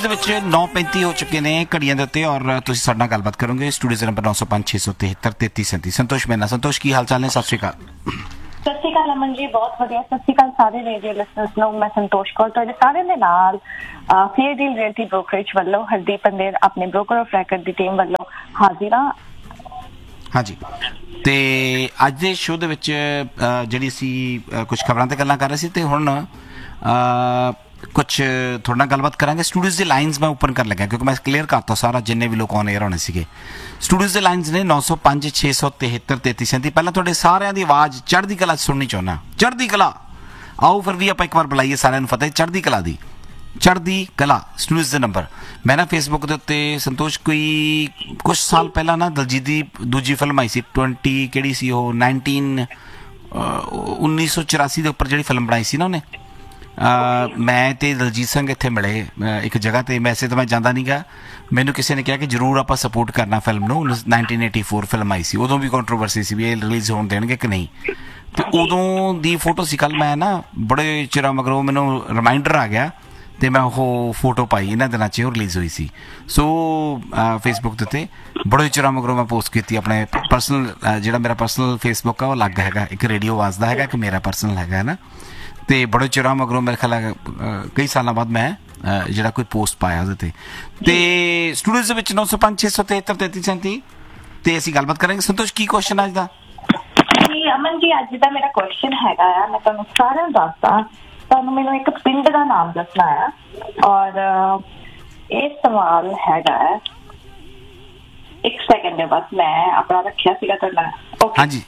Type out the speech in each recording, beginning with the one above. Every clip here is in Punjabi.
ਦੇ ਵਿੱਚ 9:35 ਹੋ ਚੁੱਕੇ ਨੇ ਘੜੀਆਂ ਦੇ ਉੱਤੇ ਔਰ ਤੁਸੀਂ ਸਾਡੇ ਨਾਲ ਗੱਲਬਾਤ ਕਰੋਗੇ। ਸਟੂਡੀਓ ਦੇ ਨੰਬਰ 905-673-3337। ਸੰਤੋਸ਼ ਮੇਨਾ। ਸੰਤੋਸ਼, ਕੀ ਹਾਲ ਚਾਲ ਨੇ? ਸਤਿ ਸ਼੍ਰੀ ਅਕਾਲ। ਸਤਿ ਸ਼੍ਰੀ ਅਕਾਲ ਅਮਨ ਜੀ, ਬਹੁਤ ਵਧੀਆ। ਸਤਿ ਸ਼੍ਰੀ ਅਕਾਲ ਸਾਰੇ ਰੇਡੀਓ ਲਿਸਨਰਸ ਨੂੰ। ਮੈਂ ਸੰਤੋਸ਼ ਕੌਰ ਤੁਹਾਡੇ ਸਾਰਿਆਂ ਦੇ ਨਾਲ ਫੇਅਰ ਡੀਲ ਰੀਅਲਟੀ ਬ੍ਰੋਕਰੇਜ ਵੱਲੋਂ ਹਰਦੀਪ ਪੰਦੇਰ ਆਪਣੇ ਬ੍ਰੋਕਰ ਆਫ ਰੈਕਰਡ ਦੀ ਟੀਮ ਵੱਲੋਂ ਹਾਜ਼ਰ ਹਾਂ। ਹਾਂਜੀ, ਤੇ ਅੱਜ ਦੇ ਸ਼ੋਅ ਦੇ ਵਿੱਚ ਜਿਹੜੀ ਅਸੀਂ ਕੁਝ ਖਬਰਾਂ ਤੇ ਗੱਲਾਂ ਕਰ ਰਹੇ ਸੀ ਤੇ ਹੁਣ ਕੁਛ ਤੁਹਾਡੇ ਨਾਲ ਗੱਲਬਾਤ ਕਰਾਂਗੇ। ਸਟੂਡੀਓਜ਼ ਦੇ ਲਾਈਨਸ ਮੈਂ ਓਪਨ ਕਰਨ ਲੱਗਾ ਕਿਉਂਕਿ ਮੈਂ ਕਲੀਅਰ ਕਰਤਾ ਸਾਰਾ ਜਿੰਨੇ ਵੀ ਲੋਕ ਔਨ 에ਅਰ ਹੋਣੇ ਸੀਗੇ। ਸਟੂਡੀਓਜ਼ ਦੇ ਲਾਈਨਸ ਨੇ 905-673-3337। ਪਹਿਲਾਂ ਤੁਹਾਡੇ ਸਾਰਿਆਂ ਦੀ ਆਵਾਜ਼ ਚੜ੍ਹਦੀ ਕਲਾ ਸੁਣਨੀ ਚਾਹੁੰਦਾ। ਚੜ੍ਹਦੀ ਕਲਾ, ਆਓ ਫਿਰ ਵੀ ਆਪਾਂ ਇੱਕ ਵਾਰ ਬੁਲਾਈਏ ਸਾਰਿਆਂ ਨੂੰ ਫਤਿਹ ਚੜ੍ਹਦੀ ਕਲਾ ਦੀ। ਚੜ੍ਹਦੀ ਕਲਾ ਸਟੂਡੀਓਜ਼ ਦੇ ਨੰਬਰ। ਮੈਂ ਨਾ ਫੇਸਬੁੱਕ ਦੇ ਉੱਤੇ ਸੰਤੋਸ਼ ਕੋਈ ਕੁਛ ਸਾਲ ਪਹਿਲਾਂ ਨਾ ਦਲਜੀਤ ਦੀ ਦੂਜੀ ਫਿਲਮ ਆਈ ਸੀ 20 ਕਿਹੜੀ ਸੀ ਉਹ 1984 ਦੇ ਉੱਪਰ ਜਿਹੜੀ ਫਿਲਮ ਬਣਾਈ ਸੀ ਨਾ ਉਹਨੇ। ਮੈਂ ਤੇ ਦਲਜੀਤ ਸਿੰਘ ਇੱਥੇ ਮਿਲੇ ਇੱਕ ਜਗ੍ਹਾ ਤੇ। ਵੈਸੇ ਤਾਂ ਮੈਂ ਜਾਂਦਾ ਨਹੀਂ ਗਾ, ਮੈਨੂੰ ਕਿਸੇ ਨੇ ਕਿਹਾ ਕਿ ਜ਼ਰੂਰ ਆਪਾਂ ਸਪੋਰਟ ਕਰਨਾ ਫਿਲਮ ਨੂੰ। 1984 ਫਿਲਮ ਆਈ ਸੀ, ਉਦੋਂ ਵੀ ਕੰਟਰੋਵਰਸੀ ਸੀ ਵੀ ਇਹ ਰਿਲੀਜ਼ ਹੋਣ ਦੇਣਗੇ ਕਿ ਨਹੀਂ। ਤੇ ਉਦੋਂ ਦੀ ਫੋਟੋ ਸੀ। ਕੱਲ ਮੈਂ ਨਾ ਬੜੇ ਚਿਰਾਂ ਮਗਰੋਂ ਮੈਨੂੰ ਰਿਮਾਈਂਡਰ ਆ ਗਿਆ ਤੇ ਮੈਂ ਉਹ ਫੋਟੋ ਪਾਈ ਇਹਨਾਂ ਦਿਨਾਂ 'ਚ ਉਹ ਰਿਲੀਜ਼ ਹੋਈ ਸੀ। ਸੋ ਫੇਸਬੁੱਕ ਦੇ ਉੱਤੇ ਬੜੇ ਚਿਰਾਂ ਮਗਰੋਂ ਮੈਂ ਪੋਸਟ ਕੀਤੀ ਆਪਣੇ ਪਰਸਨਲ ਜਿਹੜਾ ਮੇਰਾ ਪਰਸਨਲ ਫੇਸਬੁੱਕ ਆ ਉਹ ਅਲੱਗ ਹੈਗਾ, ਇੱਕ ਰੇਡੀਓ ਆਵਾਜ਼ ਦਾ ਹੈਗਾ, ਇੱਕ ਮੇਰਾ ਪਰਸਨਲ ਹੈਗਾ ਹੈ ਨਾ। ਤੇ ਬੜੇ ਚਿਰਾਂ ਮਗਰੋਂ ਮੇਰੇ ਖਿਆਲ ਕਈ ਸਾਲਾਂ ਬਾਅਦ ਮੈਂ ਜਿਹੜਾ ਕੋਈ ਪੋਸਟ ਪਾਇਆ ਉਹਦੇ ਤੇ। ਤੇ ਸਟੂਡੀਓਜ਼ ਦੇ ਵਿੱਚ 905-673-3337 ਤੇ ਅਸੀਂ ਗੱਲਬਾਤ ਕਰਾਂਗੇ। ਸੰਤੋਸ਼, ਕੀ ਕੁਐਸਚਨ ਅੱਜ ਦਾ? ਜੀ ਅਮਨ ਜੀ, ਅੱਜ ਦਾ ਮੇਰਾ ਕੁਐਸਚਨ ਹੈਗਾ ਆ, ਮੈਂ ਤੁਹਾਨੂੰ ਸਾਰਿਆਂ ਨੂੰ ਦੱਸਦਾ। ਤੁਹਾਨੂੰ ਮੈਨੂੰ ਇੱਕ ਪਿੰਡ ਦਾ ਨਾਮ ਦੱਸਣਾ ਆ ਔਰ ਇਹ ਸਵਾਲ ਹੈਗਾ ਇੱਕ ਸੈਕਿੰਡ ਦੇ ਬਾਅਦ ਮੈਂ ਆਪਣਾ ਰੱਖਿਆ ਸੀਗਾ ਤੁਹਾਡਾ। ਹਾਂਜੀ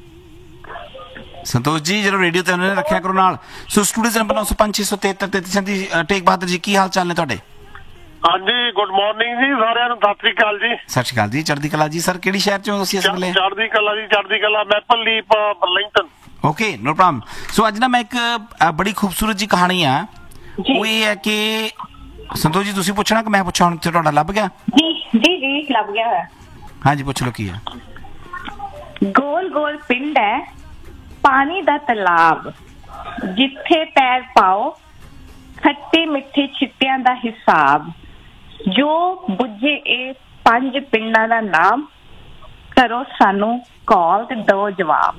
ਸੰਤੋਸ਼ ਜੀ, ਜਦੋਂ ਰੇਡੀਓ ਤੇ ਉਹਨਾਂ ਨੇ ਰੱਖਿਆ ਕਰੋ ਨਾਲ। ਸੋ ਸਟੂਡੀਓ ਨੰਬਰ 905-673-3337। ਟੇਕ ਬਹਾਦਰ ਜੀ, ਕੀ ਹਾਲ ਚਾਲ ਨੇ ਤੁਹਾਡੇ? ਹਾਂਜੀ, ਗੁੱਡ ਮਾਰਨਿੰਗ ਜੀ ਸਾਰਿਆਂ ਨੂੰ। ਸਤਿ ਸ੍ਰੀ ਅਕਾਲ ਜੀ। ਸਤਿ ਸ਼੍ਰੀ ਅਕਾਲ ਜੀ, ਚੜ੍ਹਦੀ ਕਲਾ ਜੀ। ਸਰ ਕਿਹੜੀ ਸ਼ਹਿਰ ਚੋਂ ਤੁਸੀਂ ਇਸ ਵੇਲੇ? ਚੜ੍ਹਦੀ ਕਲਾ ਜੀ, ਚੜ੍ਹਦੀ ਕਲਾ, maple leap, Burlington. Okay, no problem. ਸੋ ਅੱਜ ਨਾ ਮੈਂ ਇੱਕ ਬੜੀ ਖੂਬਸੂਰਤ ਜੀ ਕਹਾਣੀ ਆ, ਉਹ ਇਹ ਹੈ ਕਿ ਸੰਤੋਸ਼ ਜੀ ਤੁਸੀਂ ਪੁੱਛਣਾ ਕਿ ਮੈਂ ਪੁੱਛਾਂ? ਹੁਣ ਤੁਹਾਡਾ ਲੱਭ ਗਿਆ? ਜੀ ਜੀ ਜੀ ਲੱਭ ਗਿਆ ਹੋਇਆ। ਹਾਂਜੀ, ਪੁੱਛ ਲਓ ਕੀ ਹੈ। ਗੋਲ ਗੋਲ ਪਿੰਡ ਹੈ, ਪਾਣੀ ਦਾ ਤਲਾਬ, ਜਿੱਥੇ ਪੈਰ ਪਾਓ ਖੱਟੇ ਮਿੱਠੇ ਛਿੱਟਿਆਂ ਦਾ ਹਿਸਾਬ, ਜੋ ਬੁੱਝੇ ਇਹ 5 ਪਿੰਡਾਂ ਦਾ ਨਾਮ, ਕਰੋ ਸਾਨੂੰ ਕਾਲ ਤੇ ਦਿਓ ਜਵਾਬ।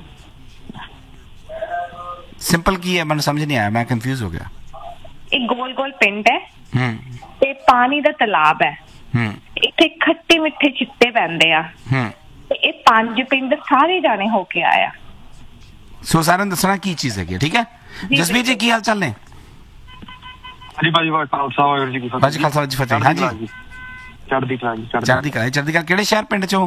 ਸਿੰਪਲ ਕੀ ਹੈ? ਮੈਨੂੰ ਸਮਝ ਨਹੀਂ ਆਇਆ, ਮੈਂ ਕਨਫਿਊਜ਼ ਹੋ ਗਿਆ। ਇਹ ਗੋਲ ਗੋਲ ਪਿੰਡ ਹੈ ਤੇ ਪਾਣੀ ਦਾ ਤਲਾਬ ਹੈ, ਇੱਥੇ ਖੱਟੇ ਮਿੱਠੇ ਛਿੱਟੇ ਪੈਂਦੇ ਆ ਤੇ ਇਹ 5 ਪਿੰਡ ਸਾਰੇ ਜਾਣੇ ਹੋ ਕੇ ਆਇਆ। ਸੋ ਸਾਰਿਆਂ ਨੂੰ ਦੱਸਣਾ ਕੀ ਚੀਜ਼ ਹੈਗੀ, ਠੀਕ ਹੈ? ਜਸਵੀਰ ਜੀ, ਕੀ ਹਾਲ ਚਾਲ ਨੇ? ਹਾਂਜੀ ਭਾਜੀ, ਖਾਲਸਾ ਵਾਹਿਗੁਰੂ ਜੀ ਕੀ ਫਤਿਹ। ਭਾਜੀ ਖਾਲਸਾ ਜੀ ਫਤਿਹ। ਹਾਂਜੀ, ਚੜ੍ਹਦੀ ਕਲਾ ਜੀ। ਚੜ੍ਹਦੀ ਕਲਾ। ਚੜ੍ਹਦੀ ਕਲਾ ਕਿਹੜੇ ਸ਼ਹਿਰ ਪਿੰਡ ਚੋਂ?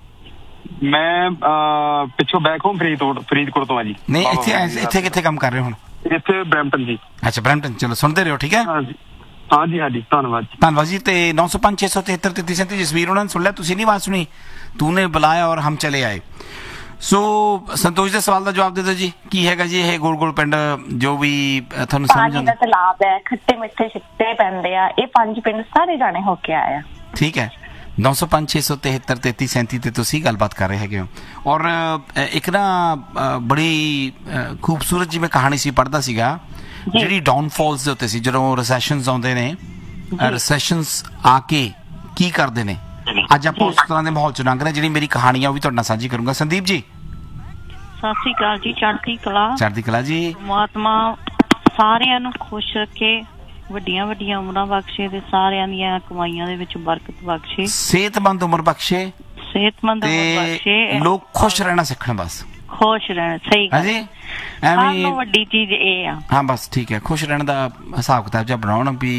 ਮੈਂ ਪਿੱਛੋਂ ਬੈਕ ਹੋਮ ਫਰੀਦਕੋਟ ਤੋਂ ਆ ਜੀ। ਨਹੀਂ, ਇੱਥੇ ਕਿੱਥੇ ਕੰਮ ਕਰ ਰਹੇ ਹੋ ਹੁਣ? ਇੱਥੇ ਬਰੈਂਪਟਨ ਜੀ। ਅੱਛਾ, ਬਰੈਂਪਟਨ। ਚਲੋ ਸੁਣਦੇ ਰਹੋ, ਠੀਕ ਹੈ? ਹਾਂਜੀ ਹਾਂਜੀ, ਧੰਨਵਾਦ ਜੀ। ਧੰਨਵਾਦ ਜੀ। ਤੇ 905-673-3337 ਜਸਵੀਰ ਉਹਨਾਂ ਨੇ ਸੁਣ ਲਿਆ, ਤੁਸੀਂ ਨਹੀਂ ਆਵਾਜ਼ ਸੁਣੀ? ਤੂਨੇ ਬੁਲਾਇਆ ਔਰ ਹਮ ਚਲੇ ਆਏ। ਸੋ ਸੰਤੋਸ਼ ਦੇ ਸਵਾਲ ਦਾ ਜਵਾਬ ਦੇ ਦਿਓ ਜੀ, ਕੀ ਹੈਗਾ ਜੀ ਇਹ ਗੋਲ ਗੋਲ ਪਿੰਡ ਜੋ ਵੀ ਤੁਹਾਨੂੰ ਸਮਝ ਆਉਂਦਾ? ਪਾਣੀ ਦਾ ਤਲਾਬ ਹੈ, ਖੱਟੇ ਮਿੱਠੇ ਛਿੱਟੇ ਪੈਂਦੇ ਆ, ਇਹ 5 ਪਿੰਡ ਸਾਰੇ ਜਾਣੇ ਹੋ ਕੇ ਆਇਆ। ਠੀਕ ਹੈ। 905-673-3337 ਤੇ ਤੁਸੀਂ ਗੱਲਬਾਤ ਕਰ ਰਹੇ ਹੈਗੇ ਹੋ। ਔਰ ਇੱਕ ਨਾ ਬੜੀ ਖੂਬਸੂਰਤ ਜੀ ਮੈਂ ਕਹਾਣੀ ਸੀ ਪੜ੍ਹਦਾ ਸੀਗਾ, ਜਿਹੜੀ ਡਾਊਨਫਾਲਸ ਦੇ ਉੱਤੇ ਸੀ। ਜਦੋਂ ਰਿਸੈਸ਼ਨਸ ਆਉਂਦੇ ਨੇ, ਰਿਸੈਸ਼ਨਸ ਆ ਕੇ ਕੀ ਕਰਦੇ ਨੇ, ਅੱਜ ਆਪਾਂ ਉਸ ਤਰ੍ਹਾਂ ਦੇ ਮਾਹੌਲ ਚ ਲੰਘ ਰਹੇ। ਜਿਹੜੀ ਮੇਰੀ ਕਹਾਣੀ ਆ ਉਹ ਵੀ ਤੁਹਾਡੇ ਨਾਲ ਸਾਂਝੀ ਕਰੂੰਗਾ। ਸੰਦੀਪ ਜੀ, ਸਤਿ ਸ੍ਰੀ ਅਕਾਲ ਜੀ। ਚੜ੍ਹਦੀ ਕਲਾ। ਚੜ੍ਹਦੀ ਕਲਾ ਜੀ। ਪਰਮਾਤਮਾ ਸਾਰਿਆਂ ਨੂੰ ਖੁਸ਼ ਰੱਖੇ, ਵੱਡੀਆਂ ਵੱਡੀਆਂ ਉਮਰਾਂ ਬਖਸ਼ੇ ਤੇ ਸਾਰਿਆਂ ਦੀਆਂ ਕਮਾਈਆਂ ਦੇ ਵਿੱਚ ਬਰਕਤ ਬਖਸ਼ੇ, ਸਿਹਤਮੰਦ ਉਮਰ ਬਖਸ਼ੇ, ਸਿਹਤਮੰਦ ਉਮਰ ਬਖਸ਼ੇ। ਲੋਕ ਖੁਸ਼ ਰਹਿਣਾ ਸਿੱਖਣ, ਬਸ ਖੁਸ਼ ਰਹਿਣ। ਸਹੀ ਗੱਲ ਜੀ, ਐਵੇਂ ਵੱਡੀ ਚੀਜ਼ ਇਹ ਆ। ਹਾਂ ਬਸ ਠੀਕ ਹੈ, ਖੁਸ਼ ਰਹਿਣ ਦਾ ਹਿਸਾਬ ਕਿਤਾਬ ਜਿਹਾ ਬਣਾਉਣ ਵੀ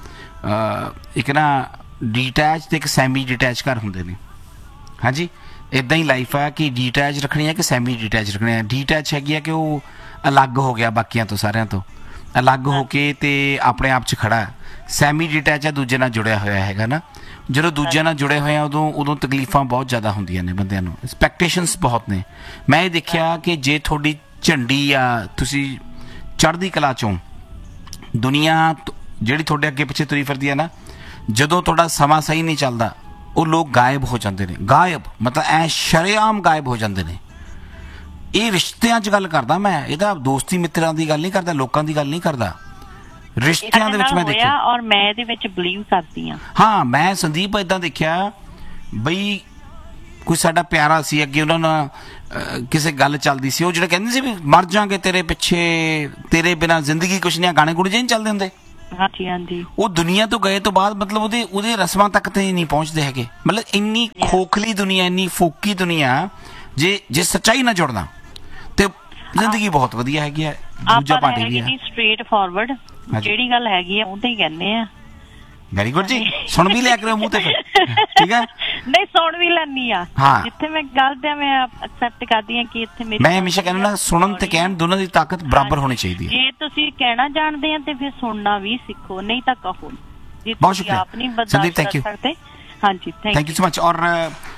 ਇੱਕ ਨਾ ਡੀਟੈਚ ਤੇ ਇੱਕ ਸੈਮੀ ਡੀਟੈਚ ਘਰ ਹੁੰਦੇ ਨੇ। ਹਾਂਜੀ, ਇੱਦਾਂ ਹੀ ਲਾਈਫ ਆ ਕਿ ਡੀਟੈਚ ਰੱਖਣੀ ਹੈ ਕਿ ਸੈਮੀ ਡੀਟੈਚ ਰੱਖਣੀ ਹੈ। ਡੀਟੈਚ ਹੈਗੀ ਆ ਕਿ ਉਹ ਅਲੱਗ ਹੋ ਗਿਆ, ਬਾਕੀਆਂ ਤੋਂ ਸਾਰਿਆਂ ਤੋਂ ਅਲੱਗ ਹੋ ਕੇ ਤੇ ਆਪਣੇ ਆਪ 'ਚ ਖੜਾ। ਸੈਮੀ ਡੀਟੈਚ ਆ, ਦੂਜੇ ਨਾਲ ਜੁੜਿਆ ਹੋਇਆ ਹੈਗਾ ਨਾ। ਜਦੋਂ ਦੂਜਿਆਂ ਨਾਲ ਜੁੜੇ ਹੋਏ ਆ ਉਦੋਂ ਤਕਲੀਫਾਂ ਬਹੁਤ ਜ਼ਿਆਦਾ ਹੁੰਦੀਆਂ ਨੇ ਬੰਦਿਆਂ ਨੂੰ, ਐਕਸਪੈਕਟੇਸ਼ਨਸ ਬਹੁਤ ਨੇ। ਮੈਂ ਇਹ ਦੇਖਿਆ ਕਿ ਜੇ ਤੁਹਾਡੀ ਝੰਡੀ ਆ, ਤੁਸੀਂ ਚੜ੍ਹਦੀ ਕਲਾ 'ਚੋਂ ਦੁਨੀਆ ਜਿਹੜੀ ਤੁਹਾਡੇ ਅੱਗੇ ਪਿੱਛੇ ਤੁਰੀ ਫਿਰਦੀ ਹੈ ਨਾ, ਜਦੋਂ ਤੁਹਾਡਾ ਸਮਾਂ ਸਹੀ ਨਹੀਂ ਚੱਲਦਾ ਉਹ ਲੋਕ ਗਾਇਬ ਹੋ ਜਾਂਦੇ ਨੇ। ਗਾਇਬ ਮਤਲਬ ਐ ਸ਼ਰੇਆਮ ਗਾਇਬ ਹੋ ਜਾਂਦੇ ਨੇ। ਇਹ ਰਿਸ਼ਤਿਆਂ 'ਚ ਗੱਲ ਕਰਦਾ ਮੈਂ, ਇਹਦਾ ਦੋਸਤੀ ਮਿੱਤਰਾਂ ਦੀ ਗੱਲ ਨਹੀਂ ਕਰਦਾ, ਲੋਕਾਂ ਦੀ ਗੱਲ ਨਹੀਂ ਕਰਦਾ। ਰਿਸ਼ਤਿਆਂ ਦੇ ਵਿੱਚ ਮੈਂ ਦੇਖਿਆ ਔਰ ਮੈਂ ਇਹਦੇ ਵਿੱਚ ਬਲੀਵ ਕਰਦੀ ਹਾਂ। ਹਾਂ, ਮੈਂ ਸੰਦੀਪ ਏਦਾਂ ਦੇਖਿਆ ਬਈ ਕੋਈ ਸਾਡਾ ਪਿਆਰਾ ਸੀ, ਅੱਗੇ ਉਹਨਾਂ ਨਾਲ ਕਿਸੇ ਗੱਲ ਚੱਲਦੀ ਸੀ, ਉਹ ਜਿਹੜਾ ਕਹਿੰਦੇ ਸੀ ਵੀ ਮਰ ਜਾਾਂਗੇ ਤੇਰੇ ਪਿੱਛੇ, ਤੇਰੇ ਬਿਨਾਂ ਜ਼ਿੰਦਗੀ ਕੁਛ ਨਹੀਂ, ਗਾਣੇ ਗੁਣੇ ਜਿਹੇ ਨਹੀਂ ਚੱਲਦੇ ਹੁੰਦੇ। ਹਾਂਜੀ ਹਾਂਜੀ। ਉਹ ਦੁਨੀਆ ਤੋਂ ਗਏ ਤੋਂ ਬਾਅਦ ਮਤਲਬ ਉਹਦੇ ਰਸਮਾਂ ਤੱਕ ਤੇ ਨਹੀਂ ਪਹੁੰਚਦੇ ਹੈਗੇ। ਮਤਲਬ ਇੰਨੀ ਖੋਖਲੀ ਦੁਨੀਆ, ਇੰਨੀ ਫੋਕੀ ਦੁਨੀਆ, ਜੇ ਸੱਚਾਈ ਨਾਲ ਜੁੜਨਾ ਤੇ ਜ਼ਿੰਦਗੀ ਬਹੁਤ ਵਧੀਆ ਹੈਗੀ ਹੈ। ਦੂਜਾ ਪਾਰਟੀ ਵੀ ਹੈ ਸਟ੍ਰੇਟ ਫਾਰਵਰਡ, ਜਿਹੜੀ ਗੱਲ ਹੈਗੀ ਆ ਉਹ ਤੇ ਹੀ ਕਹਿੰਦੇ ਆ। ਵੈਰੀ ਗੁੱਡ ਜੀ, ਸੁਣ ਵੀ ਲਿਆ ਕਰੋ ਮੂੰਹ ਤੇ ਫਿਰ, ਠੀਕ ਹੈ? ਨਹੀਂ, ਸੁਣ ਵੀ ਲੈਣੀ ਆ। ਹਾਂ, ਜਿੱਥੇ ਮੈਂ ਗਲਤ ਆ ਮੈਂ ਐਕਸੈਪਟ ਕਰਦੀ ਆ ਕਿ ਇੱਥੇ ਮੈਂ ਹਮੇਸ਼ਾ ਕਹਿੰਦਾ ਸੁਣਨ ਤੇ ਕਹਿਣ ਦੋਨਾਂ ਦੀ ਤਾਕਤ ਬਰਾਬਰ ਹੋਣੀ ਚਾਹੀਦੀ ਹੈ। ਜੇ ਤੁਸੀਂ ਕਹਿਣਾ ਜਾਣਦੇ ਆ ਤੇ ਫਿਰ ਸੁਣਨਾ ਵੀ ਸਿੱਖੋ, ਨਹੀਂ ਤਾਂ ਕਹੋ। ਬਹੁਤ ਸ਼ੁਕਰੀਆ ਸੰਦੀਪ, ਥੈਂਕ ਯੂ। ਹਾਂਜੀ, ਥੈਂਕ ਯੂ ਸੋ ਮਚ। ਔਰ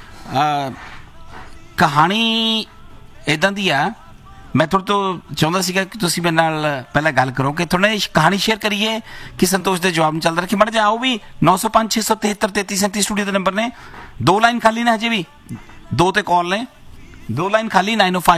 ਕਹਾਣੀ ਇਦਾਂ ਦੀ ਆ, ਮੈਂ ਤੁਹਾਡੇ ਤੋਂ ਚਾਹੁੰਦਾ ਸੀਗਾ ਕਿ ਤੁਸੀਂ ਮੇਰੇ ਨਾਲ ਪਹਿਲਾਂ ਗੱਲ ਕਰੋ ਕਿ ਥੋੜਾ ਕਹਾਣੀ ਸ਼ੇਅਰ ਕਰੀਏ ਕਿ ਸੰਤੋਸ਼ ਦੇ ਜਵਾਬ ਨੂੰ ਚੱਲਦਾ ਰੱਖੀ। ਮੜ ਜਾ ਆਓ ਵੀ 905 673 3337 ਸਟੂਡੀਓ ਦੇ ਨੰਬਰ ਨੇ। 2 ਲਾਈਨ ਖਾਲੀ ਨੇ, ਹਜੇ ਵੀ 2 ਤੇ ਕਾਲ ਨੇ, 2 ਲਾਈਨ ਖਾਲੀ